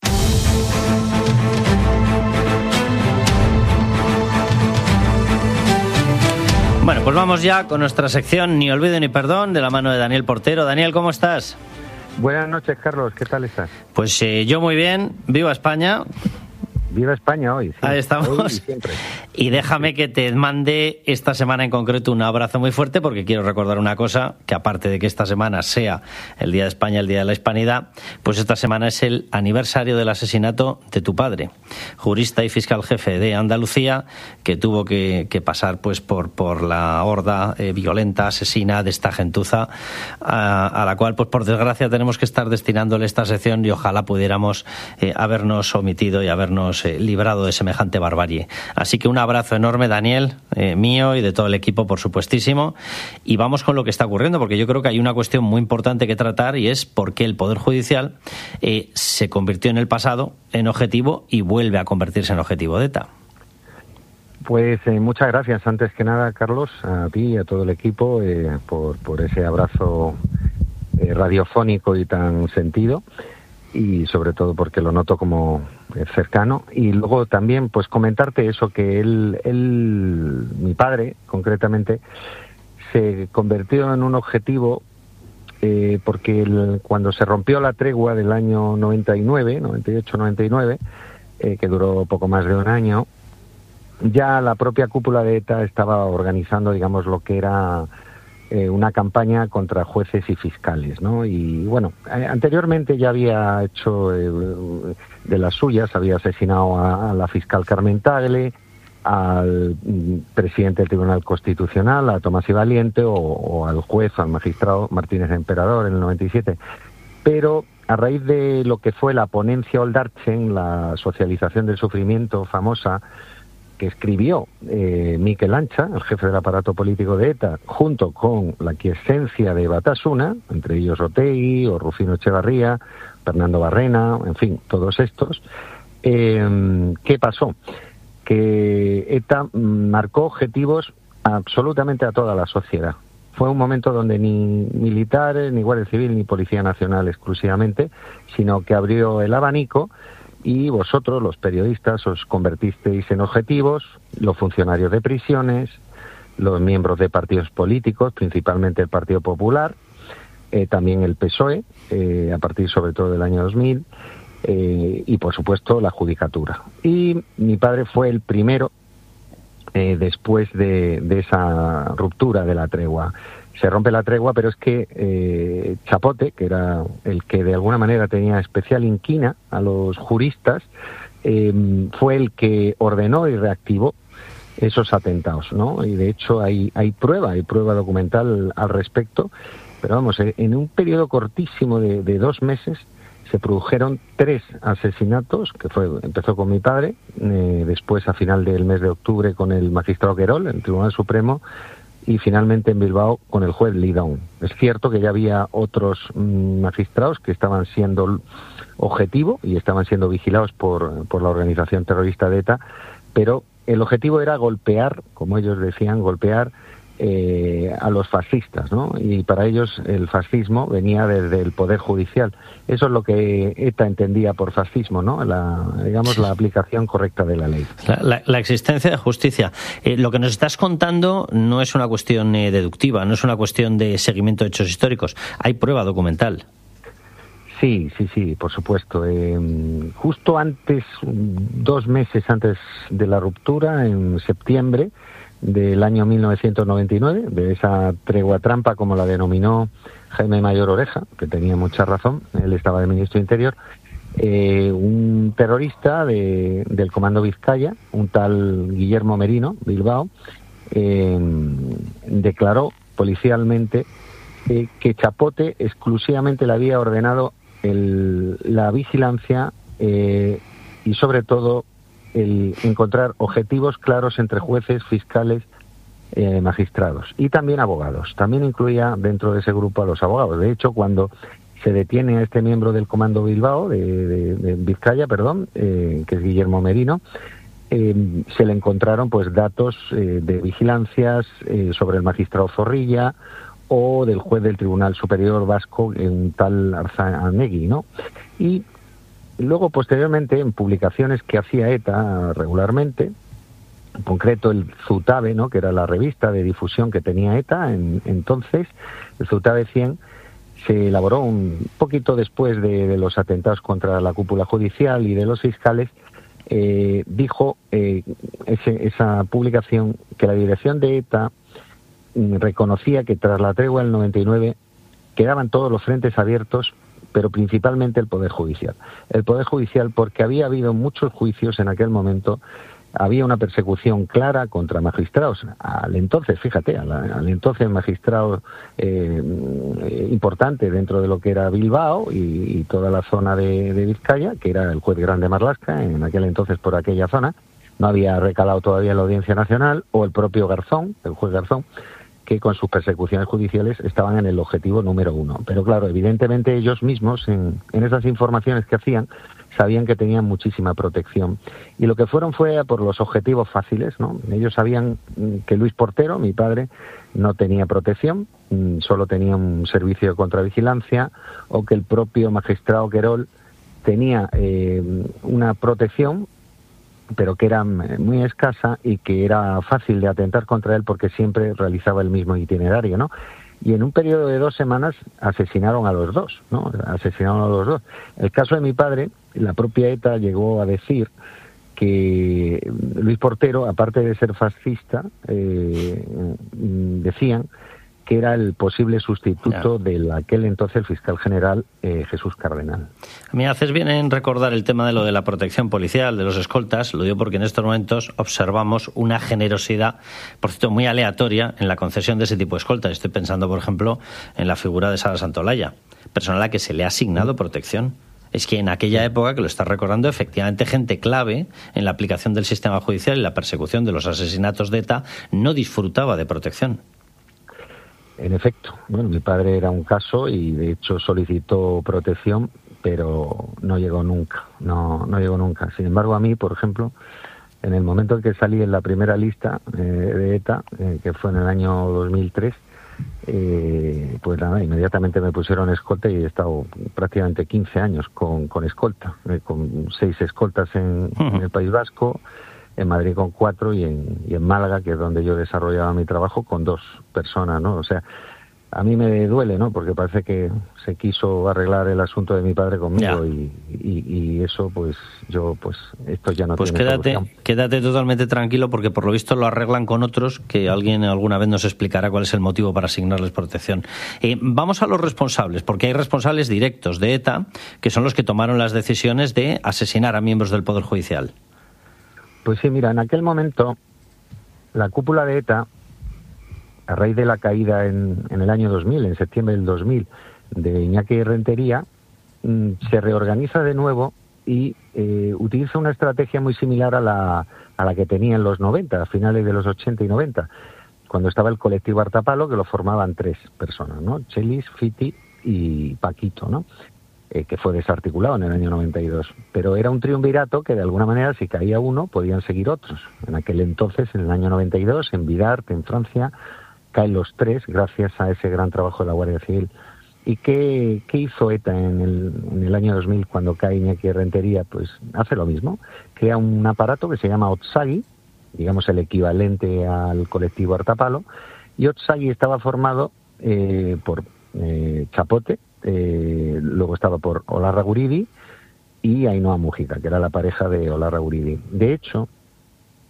Bueno, pues vamos ya con nuestra sección Ni olvido ni perdón, de la mano de Daniel Portero. Daniel, ¿cómo estás? Buenas noches, Carlos. ¿Qué tal estás? Pues yo muy bien. Viva España. Viva España hoy. Sí. Ahí estamos. Hoy y siempre. Y déjame que te mande esta semana en concreto un abrazo muy fuerte, porque quiero recordar una cosa, que aparte de que esta semana sea el Día de España, el Día de la Hispanidad, pues esta semana es el aniversario del asesinato de tu padre, jurista y fiscal jefe de Andalucía, que tuvo que pasar pues por la horda violenta, asesina de esta gentuza, a la cual, pues por desgracia, tenemos que estar destinándole esta sección, y ojalá pudiéramos habernos omitido y habernos librado de semejante barbarie. Así que un abrazo enorme, Daniel, mío y de todo el equipo, por supuestísimo. Y vamos con lo que está ocurriendo, porque yo creo que hay una cuestión muy importante que tratar, y es por qué el Poder Judicial se convirtió en el pasado en objetivo y vuelve a convertirse en objetivo de ETA. Pues muchas gracias, antes que nada, Carlos, a ti y a todo el equipo por ese abrazo radiofónico y tan sentido, y sobre todo porque lo noto como cercano. Y luego también pues comentarte eso, que mi padre concretamente se convirtió en un objetivo porque cuando se rompió la tregua del año 98-99, que duró poco más de un año, ya la propia cúpula de ETA estaba organizando, digamos, lo que era una campaña contra jueces y fiscales, ¿no? Y bueno, anteriormente ya había hecho de las suyas, había asesinado a la fiscal Carmen Tagle, al presidente del Tribunal Constitucional, a Tomás y Valiente, o al juez, al magistrado Martínez Emperador en el 97. Pero a raíz de lo que fue la ponencia Oldarchen, la socialización del sufrimiento famosa, que escribió Mikel Ancha, el jefe del aparato político de ETA, junto con la quiesencia de Batasuna, entre ellos Otegi o Rufino Echevarría, Fernando Barrena, en fin, todos estos. ¿Qué pasó? Que ETA marcó objetivos absolutamente a toda la sociedad. Fue un momento donde ni militares, ni Guardia Civil, ni Policía Nacional exclusivamente, sino que abrió el abanico. Y vosotros, los periodistas, os convertisteis en objetivos, los funcionarios de prisiones, los miembros de partidos políticos, principalmente el Partido Popular, también el PSOE, a partir sobre todo del año 2000, y por supuesto la Judicatura. Y mi padre fue el primero, después de esa ruptura de la tregua. Se rompe la tregua, pero es que Chapote, que era el que de alguna manera tenía especial inquina a los juristas, fue el que ordenó y reactivó esos atentados, ¿no? Y de hecho hay prueba documental al respecto, pero vamos, en un periodo cortísimo de 2 meses se produjeron 3 asesinatos, que empezó con mi padre, después a final del mes de octubre con el magistrado Querol, en el Tribunal Supremo, y finalmente en Bilbao con el juez Lidón. Es cierto que ya había otros magistrados que estaban siendo objetivo y estaban siendo vigilados por la organización terrorista de ETA, pero el objetivo era golpear, como ellos decían, golpear a los fascistas, ¿no? Y para ellos el fascismo venía desde el Poder Judicial. Eso es lo que ETA entendía por fascismo, ¿no? La aplicación correcta de la ley. La existencia de justicia. Lo que nos estás contando no es una cuestión deductiva, no es una cuestión de seguimiento de hechos históricos. Hay prueba documental. Sí, por supuesto. Justo 2 meses antes de la ruptura, en septiembre, del año 1999, de esa tregua trampa, como la denominó Jaime Mayor Oreja, que tenía mucha razón, él estaba de ministro de Interior. Un terrorista del Comando Vizcaya, un tal Guillermo Merino, Bilbao, declaró policialmente que Chapote exclusivamente le había ordenado la vigilancia y sobre todo el encontrar objetivos claros entre jueces, fiscales, magistrados y también abogados. También incluía dentro de ese grupo a los abogados. De hecho, cuando se detiene a este miembro del Comando Bilbao, de Vizcaya, que es Guillermo Merino, se le encontraron pues datos de vigilancias sobre el magistrado Zorrilla o del juez del Tribunal Superior Vasco, un tal Arzanegui, ¿no? Y luego, posteriormente, en publicaciones que hacía ETA regularmente, en concreto el Zutabe, ¿no?, que era la revista de difusión que tenía ETA entonces, el Zutabe 100, se elaboró un poquito después de los atentados contra la cúpula judicial y de los fiscales. Dijo esa publicación que la dirección de ETA reconocía que tras la tregua del 99 quedaban todos los frentes abiertos, pero principalmente el Poder Judicial. El Poder Judicial, porque había habido muchos juicios en aquel momento, había una persecución clara contra magistrados. Al entonces, fíjate, al entonces magistrado importante dentro de lo que era Bilbao y toda la zona de Vizcaya, que era el juez Grande Marlasca, en aquel entonces por aquella zona, no había recalado todavía la Audiencia Nacional, o el propio Garzón, el juez Garzón, que con sus persecuciones judiciales estaban en el objetivo número 1. Pero claro, evidentemente ellos mismos, en esas informaciones que hacían, sabían que tenían muchísima protección. Y lo que fueron fue por los objetivos fáciles, ¿no? Ellos sabían que Luis Portero, mi padre, no tenía protección, solo tenía un servicio de contravigilancia, o que el propio magistrado Querol tenía una protección, pero que era muy escasa y que era fácil de atentar contra él porque siempre realizaba el mismo itinerario, ¿no? Y en un periodo de 2 semanas asesinaron a los dos, ¿no? Asesinaron a los dos. El caso de mi padre, la propia ETA llegó a decir que Luis Portero, aparte de ser fascista, decían que era el posible sustituto del aquel entonces fiscal general Jesús Cardenal. A mí haces bien en recordar el tema de lo de la protección policial, de los escoltas. Lo digo porque en estos momentos observamos una generosidad, por cierto, muy aleatoria en la concesión de ese tipo de escoltas. Estoy pensando, por ejemplo, en la figura de Sara Santolaya, persona a la que se le ha asignado protección. Es que en aquella época, que lo estás recordando, efectivamente gente clave en la aplicación del sistema judicial y la persecución de los asesinatos de ETA no disfrutaba de protección. En efecto, bueno, mi padre era un caso y de hecho solicitó protección, pero no llegó nunca, no llegó nunca. Sin embargo, a mí, por ejemplo, en el momento en que salí en la primera lista de ETA, que fue en el año 2003, pues nada, inmediatamente me pusieron escolta y he estado prácticamente 15 años con escolta, con 6 escoltas en el País Vasco, en Madrid con 4 y en Málaga, que es donde yo desarrollaba mi trabajo, con 2 personas, ¿no? O sea, a mí me duele, ¿no? Porque parece que se quiso arreglar el asunto de mi padre conmigo y eso, pues yo, pues esto ya no tiene solución. Quédate totalmente tranquilo, porque por lo visto lo arreglan con otros, que alguien alguna vez nos explicará cuál es el motivo para asignarles protección. Vamos a los responsables, porque hay responsables directos de ETA, que son los que tomaron las decisiones de asesinar a miembros del Poder Judicial. Pues sí, mira, en aquel momento la cúpula de ETA, a raíz de la caída en el año 2000, en septiembre del 2000, de Iñaki Rentería, se reorganiza de nuevo y utiliza una estrategia muy similar a la que tenía en los 90, a finales de los 80 y 90, cuando estaba el colectivo Artapalo, que lo formaban 3 personas, ¿no? Chelis, Fiti y Paquito, ¿no? Que fue desarticulado en el año 92. Pero era un triunvirato que de alguna manera, si caía uno, podían seguir otros. En aquel entonces, en el año 92, en Bidart, en Francia, caen los 3 gracias a ese gran trabajo de la Guardia Civil. ¿Y qué hizo ETA en el año 2000 cuando cae Iñaki Rentería? Pues hace lo mismo. Crea un aparato que se llama Otsagi, digamos el equivalente al colectivo Artapalo, y Otsagi estaba formado por Chapote, luego estaba por Olarra Guridi y Ainhoa Mujica, que era la pareja de Olarra Guridi. De hecho,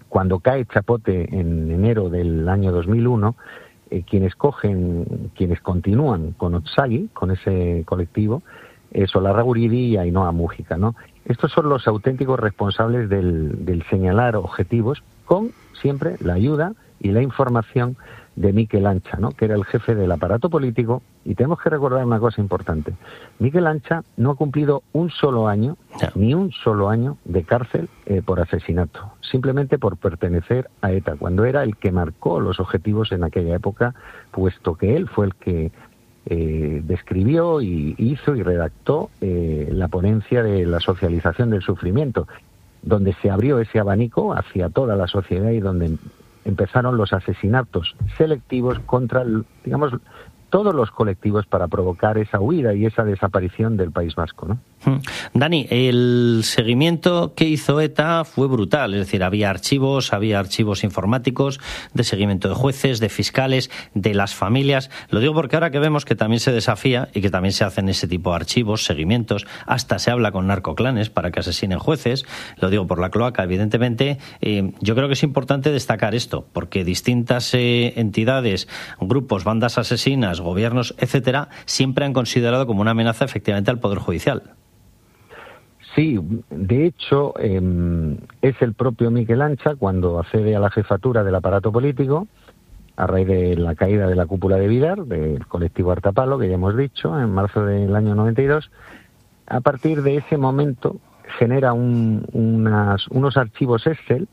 cuando cae Chapote en enero del año 2001, quienes continúan con Otsagi, con ese colectivo, Solarra Guridi y Ainhoa Mújica, ¿no? Estos son los auténticos responsables del señalar objetivos, con siempre la ayuda y la información de Mikel Ancha, ¿no? Que era el jefe del aparato político. Y tenemos que recordar una cosa importante: Mikel Ancha no ha cumplido ni un solo año de cárcel por asesinato, simplemente por pertenecer a ETA, cuando era el que marcó los objetivos en aquella época, puesto que él fue el que describió y hizo y redactó la ponencia de la socialización del sufrimiento, donde se abrió ese abanico hacia toda la sociedad y donde empezaron los asesinatos selectivos contra, digamos, todos los colectivos para provocar esa huida y esa desaparición del País Vasco, ¿no? Dani, el seguimiento que hizo ETA fue brutal, es decir, había archivos informáticos de seguimiento de jueces, de fiscales, de las familias. Lo digo porque ahora que vemos que también se desafía y que también se hacen ese tipo de archivos, seguimientos, hasta se habla con narcoclanes para que asesinen jueces, lo digo por la cloaca, evidentemente. Yo creo que es importante destacar esto, porque distintas entidades, grupos, bandas asesinas, gobiernos, etcétera, siempre han considerado como una amenaza efectivamente al Poder Judicial. Sí, de hecho, es el propio Mikel Ancha, cuando accede a la jefatura del aparato político, a raíz de la caída de la cúpula de Vidar, del colectivo Artapalo, que ya hemos dicho, en marzo del año 92, a partir de ese momento genera unos archivos Excel,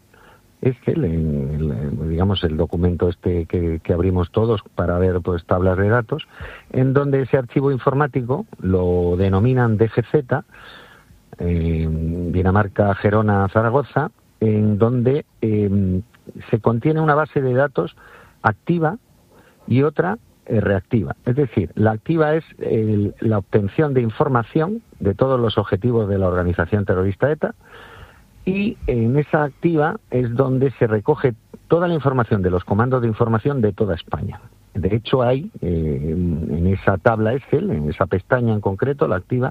digamos el documento que abrimos todos para ver pues tablas de datos, en donde ese archivo informático lo denominan DGZ, Dinamarca, Gerona, Zaragoza, en donde se contiene una base de datos activa y otra reactiva. Es decir, la activa es la obtención de información de todos los objetivos de la organización terrorista ETA, y en esa activa es donde se recoge toda la información de los comandos de información de toda España. De hecho, hay en esa tabla Excel, en esa pestaña en concreto, la activa,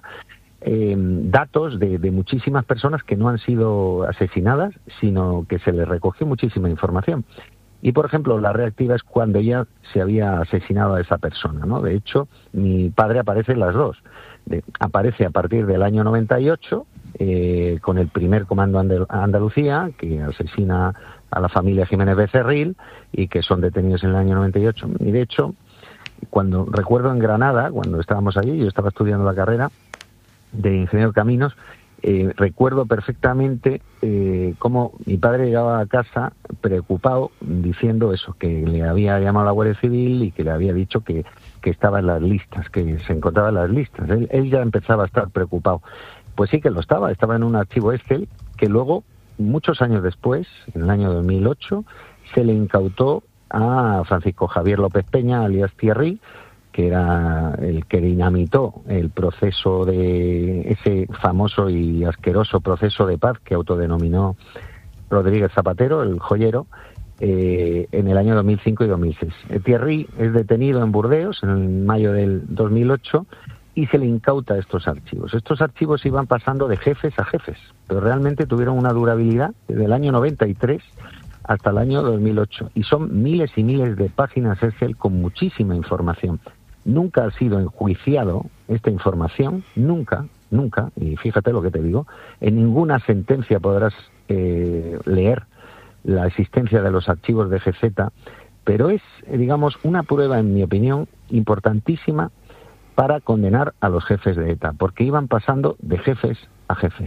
datos de muchísimas personas que no han sido asesinadas, sino que se les recogió muchísima información. Y, por ejemplo, la reactiva es cuando ya se había asesinado a esa persona, ¿no? De hecho, mi padre aparece en las dos. Aparece a partir del año 98, con el primer comando Andalucía, que asesina a la familia Jiménez Becerril y que son detenidos en el año 98. Y, de hecho, cuando recuerdo en Granada, cuando estábamos allí, yo estaba estudiando la carrera de ingeniero de caminos, recuerdo perfectamente cómo mi padre llegaba a casa preocupado diciendo eso, que le había llamado a la Guardia Civil y que le había dicho que estaba en las listas, que se encontraba en las listas. Él ya empezaba a estar preocupado. Pues sí que lo estaba en un archivo Excel que luego, muchos años después, en el año 2008, se le incautó a Francisco Javier López Peña, alias Thierry, que era el que dinamitó el proceso de ese famoso y asqueroso proceso de paz que autodenominó Rodríguez Zapatero, el joyero, en el año 2005 y 2006. Thierry es detenido en Burdeos en mayo del 2008 y se le incauta estos archivos. Estos archivos iban pasando de jefes a jefes, pero realmente tuvieron una durabilidad desde el año 93 hasta el año 2008, y son miles y miles de páginas Excel con muchísima información. Nunca ha sido enjuiciado esta información, nunca, y fíjate lo que te digo, en ninguna sentencia podrás leer la existencia de los archivos de GZ, pero es, digamos, una prueba, en mi opinión, importantísima para condenar a los jefes de ETA, porque iban pasando de jefes a jefes.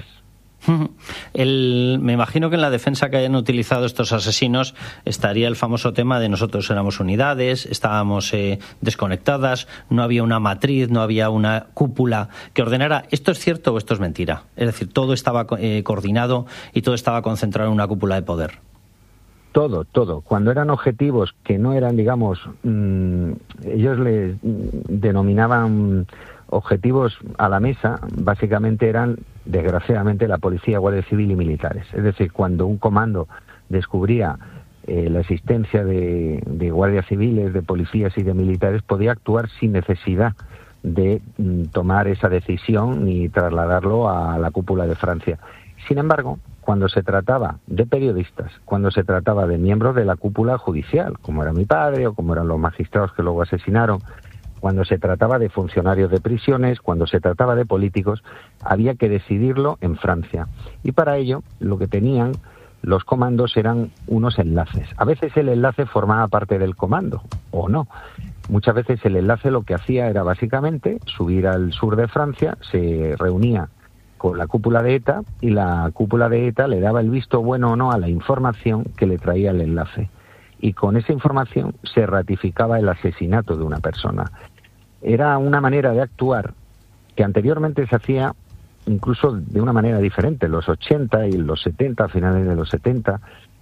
Me imagino que en la defensa que hayan utilizado estos asesinos estaría el famoso tema de nosotros éramos unidades, estábamos desconectadas, no había una matriz, no había una cúpula que ordenara esto es cierto o esto es mentira. Es decir, todo estaba coordinado y todo estaba concentrado en una cúpula de poder. Todo. Cuando eran objetivos que no eran, digamos, ellos les denominaban objetivos a la mesa, básicamente eran, desgraciadamente, la policía, guardia civil y militares. Es decir, cuando un comando descubría la existencia de guardias civiles, de policías y de militares, podía actuar sin necesidad de tomar esa decisión ni trasladarlo a la cúpula de Francia. Sin embargo, cuando se trataba de periodistas, cuando se trataba de miembros de la cúpula judicial, como era mi padre o como eran los magistrados que luego asesinaron, cuando se trataba de funcionarios de prisiones, cuando se trataba de políticos, había que decidirlo en Francia. Y para ello, lo que tenían los comandos eran unos enlaces. A veces el enlace formaba parte del comando, o no. Muchas veces el enlace lo que hacía era básicamente subir al sur de Francia, se reunía con la cúpula de ETA y la cúpula de ETA le daba el visto bueno o no a la información que le traía el enlace. Y con esa información se ratificaba el asesinato de una persona. Era una manera de actuar que anteriormente se hacía incluso de una manera diferente, en los 80 y los 70, a finales de los 70,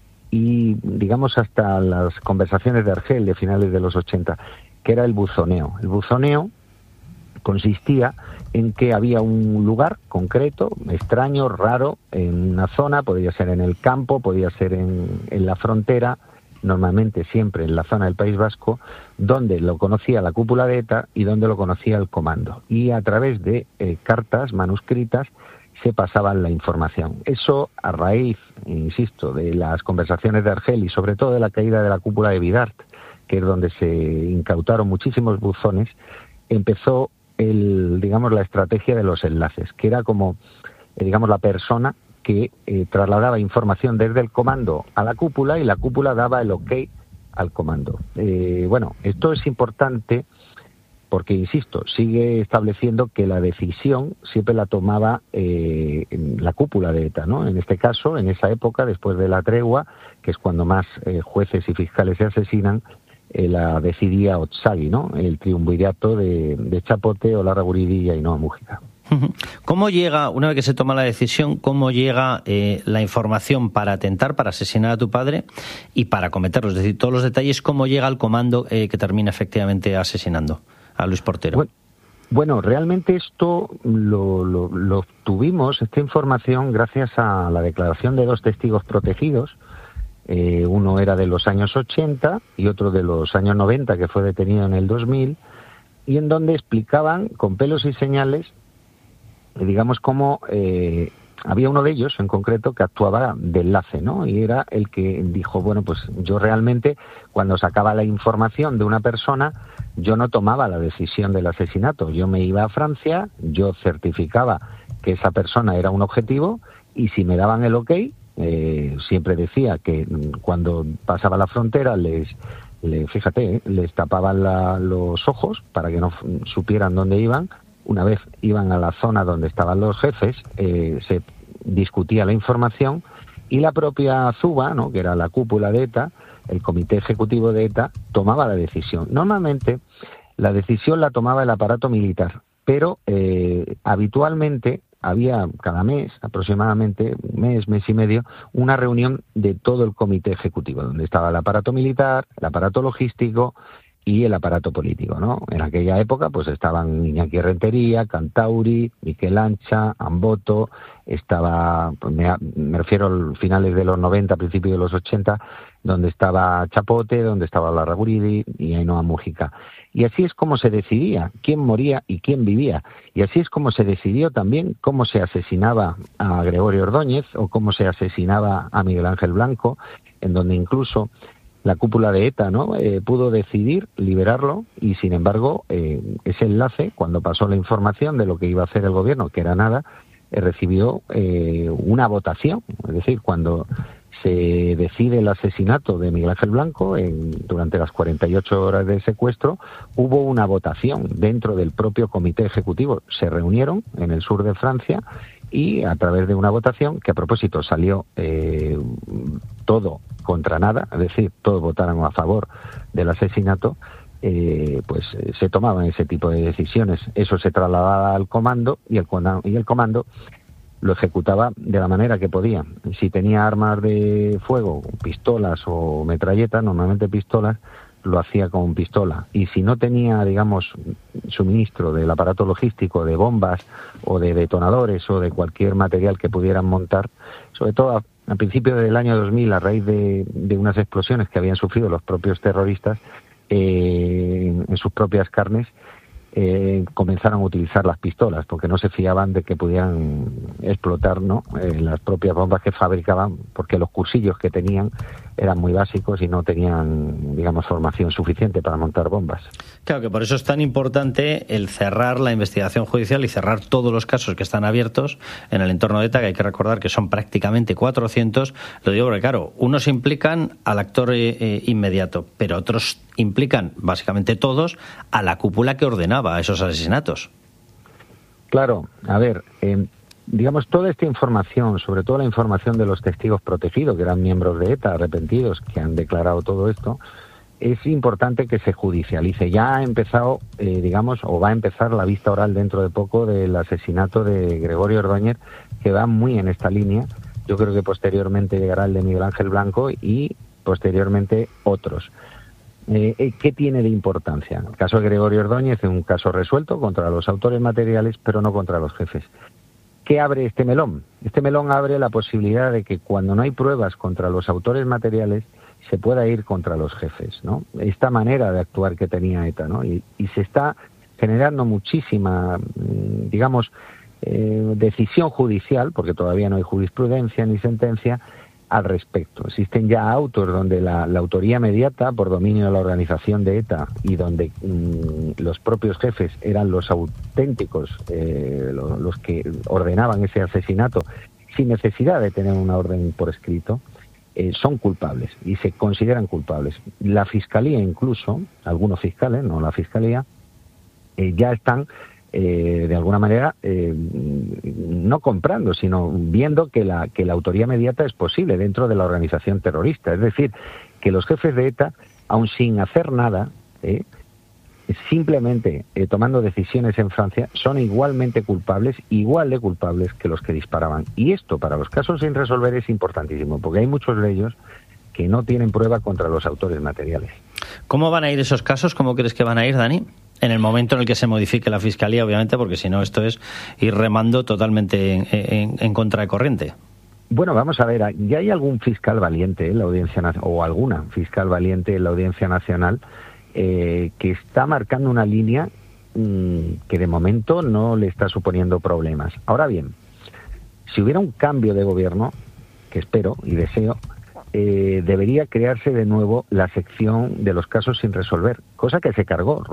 y digamos hasta las conversaciones de Argel de finales de los 80, que era el buzoneo. El buzoneo consistía en que había un lugar concreto, extraño, raro, en una zona, podía ser en el campo, podía ser en la frontera, normalmente siempre en la zona del País Vasco, donde lo conocía la cúpula de ETA y donde lo conocía el comando. Y a través de cartas manuscritas se pasaban la información. Eso a raíz, insisto, de las conversaciones de Argel y sobre todo de la caída de la cúpula de Bidart, que es donde se incautaron muchísimos buzones, empezó la estrategia de los enlaces, que era como, la persona que trasladaba información desde el comando a la cúpula y la cúpula daba el ok al comando. Esto es importante porque, insisto, sigue estableciendo que la decisión siempre la tomaba la cúpula de ETA, ¿no? En este caso, en esa época, después de la tregua, que es cuando más jueces y fiscales se asesinan, la decidía Otsagui, ¿no? El triunvirato de Chapote, Olarraguridi y Ainhoa Múgica. ¿Cómo llega, una vez que se toma la decisión, cómo llega la información para atentar, para asesinar a tu padre y para cometerlo? Es decir, todos los detalles, cómo llega al comando que termina efectivamente asesinando a Luis Portero. Bueno, realmente esto lo obtuvimos, esta información, gracias a la declaración de dos testigos protegidos. Uno era de los años 80 y otro de los años 90, que fue detenido en el 2000, y en donde explicaban con pelos y señales, cómo había uno de ellos en concreto que actuaba de enlace, ¿no? Y era el que dijo, yo realmente cuando sacaba la información de una persona, yo no tomaba la decisión del asesinato, yo me iba a Francia, yo certificaba que esa persona era un objetivo y si me daban el ok, siempre decía que cuando pasaba la frontera les tapaban los ojos para que no supieran dónde iban. Una vez iban a la zona donde estaban los jefes, se discutía la información y la propia Zuba, ¿no?, que era la cúpula de ETA, el comité ejecutivo de ETA, tomaba la decisión. Normalmente la decisión la tomaba el aparato militar, pero habitualmente había cada mes, aproximadamente mes y medio, una reunión de todo el comité ejecutivo, donde estaba el aparato militar, el aparato logístico y el aparato político, ¿no? En aquella época pues estaban Iñaki Rentería, Cantauri, Miquel Ancha, Amboto, estaba, me refiero a finales de los 90, principios de los 80, donde estaba Chapote, donde estaba Olarraguridi y Ainhoa Múgica. Y así es como se decidía quién moría y quién vivía. Y así es como se decidió también cómo se asesinaba a Gregorio Ordóñez o cómo se asesinaba a Miguel Ángel Blanco, en donde incluso la cúpula de ETA, ¿no?, pudo decidir liberarlo y, sin embargo, ese enlace, cuando pasó la información de lo que iba a hacer el gobierno, que era nada, recibió una votación. Es decir, cuando se decide el asesinato de Miguel Ángel Blanco, durante las 48 horas de secuestro, hubo una votación dentro del propio comité ejecutivo. Se reunieron en el sur de Francia y a través de una votación, que a propósito salió todo contra nada, es decir, todos votaron a favor del asesinato, pues se tomaban ese tipo de decisiones. Eso se trasladaba al comando y el comando lo ejecutaba de la manera que podía. Si tenía armas de fuego, pistolas o metralletas, normalmente pistolas, lo hacía con pistola. Y si no tenía, digamos, suministro del aparato logístico, de bombas o de detonadores o de cualquier material que pudieran montar, sobre todo a principios del año 2000, a raíz de unas explosiones que habían sufrido los propios terroristas en sus propias carnes, comenzaron a utilizar las pistolas, porque no se fiaban de que pudieran explotar, ¿no? Las propias bombas que fabricaban, porque los cursillos que tenían eran muy básicos y no tenían, digamos, formación suficiente para montar bombas. Claro, que por eso es tan importante el cerrar la investigación judicial y cerrar todos los casos que están abiertos en el entorno de ETA, que hay que recordar que son prácticamente 400. Lo digo porque, claro, unos implican al actor inmediato, pero otros implican, básicamente todos, a la cúpula que ordenaba esos asesinatos. Claro, a ver, digamos, toda esta información, sobre todo la información de los testigos protegidos, que eran miembros de ETA, arrepentidos, que han declarado todo esto, es importante que se judicialice. Ya ha empezado, digamos, o va a empezar la vista oral dentro de poco del asesinato de Gregorio Ordóñez, que va muy en esta línea. Yo creo que posteriormente llegará el de Miguel Ángel Blanco y posteriormente otros. ¿Qué tiene de importancia? El caso de Gregorio Ordóñez es un caso resuelto contra los autores materiales, pero no contra los jefes. ¿Qué abre este melón? Este melón abre la posibilidad de que cuando no hay pruebas contra los autores materiales se pueda ir contra los jefes, ¿no? Esta manera de actuar que tenía ETA, ¿no? Y se está generando muchísima, digamos, decisión judicial, porque todavía no hay jurisprudencia ni sentencia al respecto. Existen ya autos donde la autoría inmediata por dominio de la organización de ETA y donde los propios jefes eran los auténticos, los que ordenaban ese asesinato sin necesidad de tener una orden por escrito, son culpables y se consideran culpables. La Fiscalía incluso, algunos fiscales, no la Fiscalía, ya están de alguna manera no comprando, sino viendo que la autoría inmediata es posible dentro de la organización terrorista. Es decir, que los jefes de ETA, aun sin hacer nada, simplemente tomando decisiones en Francia, son igualmente culpables, igual de culpables que los que disparaban. Y esto, para los casos sin resolver, es importantísimo, porque hay muchos de ellos que no tienen prueba contra los autores materiales. ¿Cómo van a ir esos casos? ¿Cómo crees que van a ir, Dani? En el momento en el que se modifique la Fiscalía, obviamente, porque si no esto es ir remando totalmente en contra de corriente. Bueno, vamos a ver, ya hay algún fiscal valiente en la Audiencia Nacional, o alguna fiscal valiente en la Audiencia Nacional, que está marcando una línea que de momento no le está suponiendo problemas. Ahora bien, si hubiera un cambio de gobierno, que espero y deseo, debería crearse de nuevo la sección de los casos sin resolver, cosa que se cargó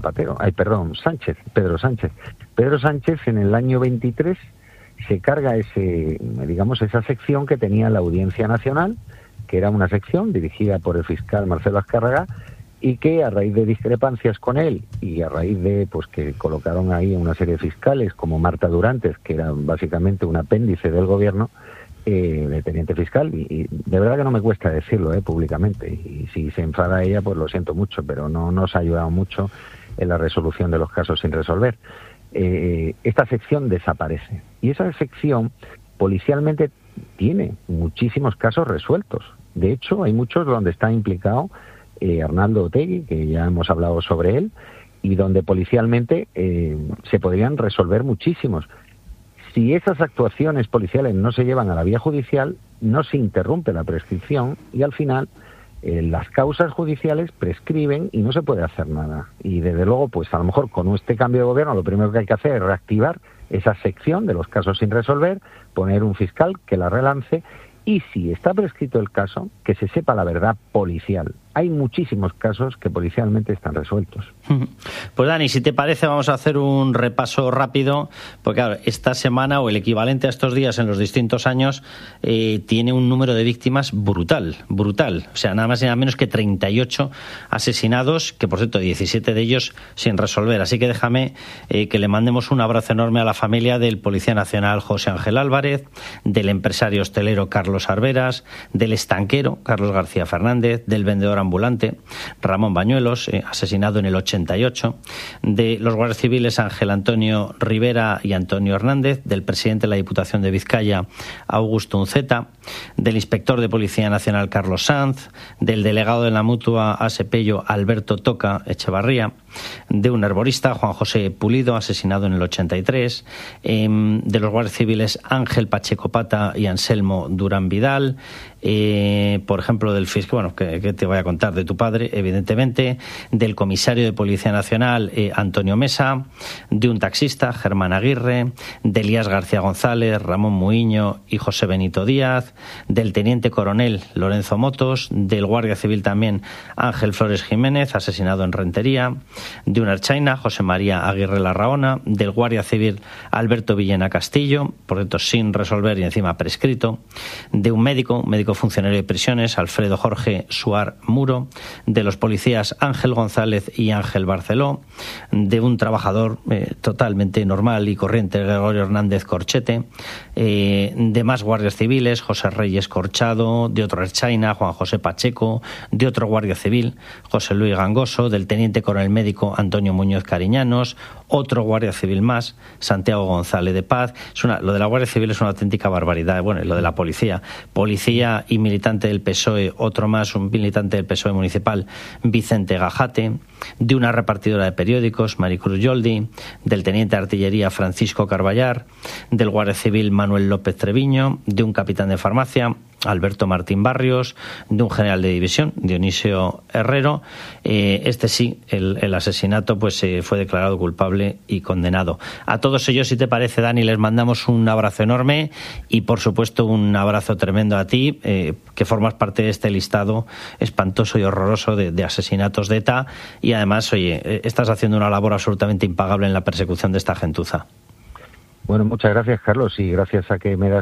Pedro Sánchez. Pedro Sánchez en el año 23 se carga esa sección que tenía la Audiencia Nacional, que era una sección dirigida por el fiscal Marcelo Azcárraga, y que a raíz de discrepancias con él y a raíz de que colocaron ahí una serie de fiscales como Marta Durantes, que era básicamente un apéndice del gobierno, de teniente fiscal, y de verdad que no me cuesta decirlo públicamente, y si se enfada ella, pues lo siento mucho, pero no nos ha ayudado mucho en la resolución de los casos sin resolver. Esta sección desaparece, y esa sección policialmente tiene muchísimos casos resueltos. De hecho, hay muchos donde está implicado Arnaldo Otegi, que ya hemos hablado sobre él, y donde policialmente se podrían resolver muchísimos. Si esas actuaciones policiales no se llevan a la vía judicial, no se interrumpe la prescripción y al final las causas judiciales prescriben y no se puede hacer nada. Y desde luego, pues a lo mejor con este cambio de gobierno lo primero que hay que hacer es reactivar esa sección de los casos sin resolver, poner un fiscal que la relance y si está prescrito el caso, que se sepa la verdad policial. Hay muchísimos casos que policialmente están resueltos. Pues Dani, si te parece, vamos a hacer un repaso rápido, porque claro, esta semana o el equivalente a estos días en los distintos años tiene un número de víctimas brutal. O sea, nada más y nada menos que 38 asesinados, que por cierto 17 de ellos sin resolver. Así que déjame que le mandemos un abrazo enorme a la familia del Policía Nacional José Ángel Álvarez, del empresario hostelero Carlos Arberas, del estanquero Carlos García Fernández, del vendedor ambulante Ramón Bañuelos, asesinado en el 88, de los guardias civiles Ángel Antonio Rivera y Antonio Hernández, del presidente de la Diputación de Vizcaya Augusto Unceta, del inspector de Policía Nacional Carlos Sanz, del delegado de la Mutua Asepello Alberto Toca Echevarría, de un herborista, Juan José Pulido, asesinado en el 83, de los guardias civiles Ángel Pacheco Pata y Anselmo Durán Vidal, por ejemplo, del fiscal, bueno, que te voy a contar, de tu padre, evidentemente, del comisario de Policía Nacional Antonio Mesa, de un taxista, Germán Aguirre, de Elías García González, Ramón Muiño y José Benito Díaz, del teniente coronel Lorenzo Motos, del guardia civil también Ángel Flores Jiménez, asesinado en Rentería, de un erchaina, José María Aguirre Larraona, del guardia civil Alberto Villena Castillo, por cierto sin resolver y encima prescrito, de un médico funcionario de prisiones, Alfredo Jorge Suar Muro, de los policías Ángel González y Ángel Barceló, de un trabajador totalmente normal y corriente, Gregorio Hernández Corchete, de más guardias civiles, José Reyes Corchado, de otro erchaina, Juan José Pacheco, de otro guardia civil, José Luis Gangoso, del teniente coronel médico Antonio Muñoz Cariñanos, otro guardia civil más, Santiago González de Paz. Lo de la Guardia Civil es una auténtica barbaridad. Bueno, lo de la policía y militante del PSOE, otro más, un militante del PSOE municipal, Vicente Gajate, de una repartidora de periódicos, Maricruz Yoldi, del teniente de artillería Francisco Carballar, del guardia civil Manuel López Treviño, de un capitán de farmacia, Alberto Martín Barrios, de un general de división, Dionisio Herrero. El asesinato pues fue declarado culpable y condenado. A todos ellos, si te parece, Dani, les mandamos un abrazo enorme y, por supuesto, un abrazo tremendo a ti, que formas parte de este listado espantoso y horroroso de asesinatos de ETA, y además, oye, estás haciendo una labor absolutamente impagable en la persecución de esta gentuza. Bueno, muchas gracias, Carlos, y gracias a que me das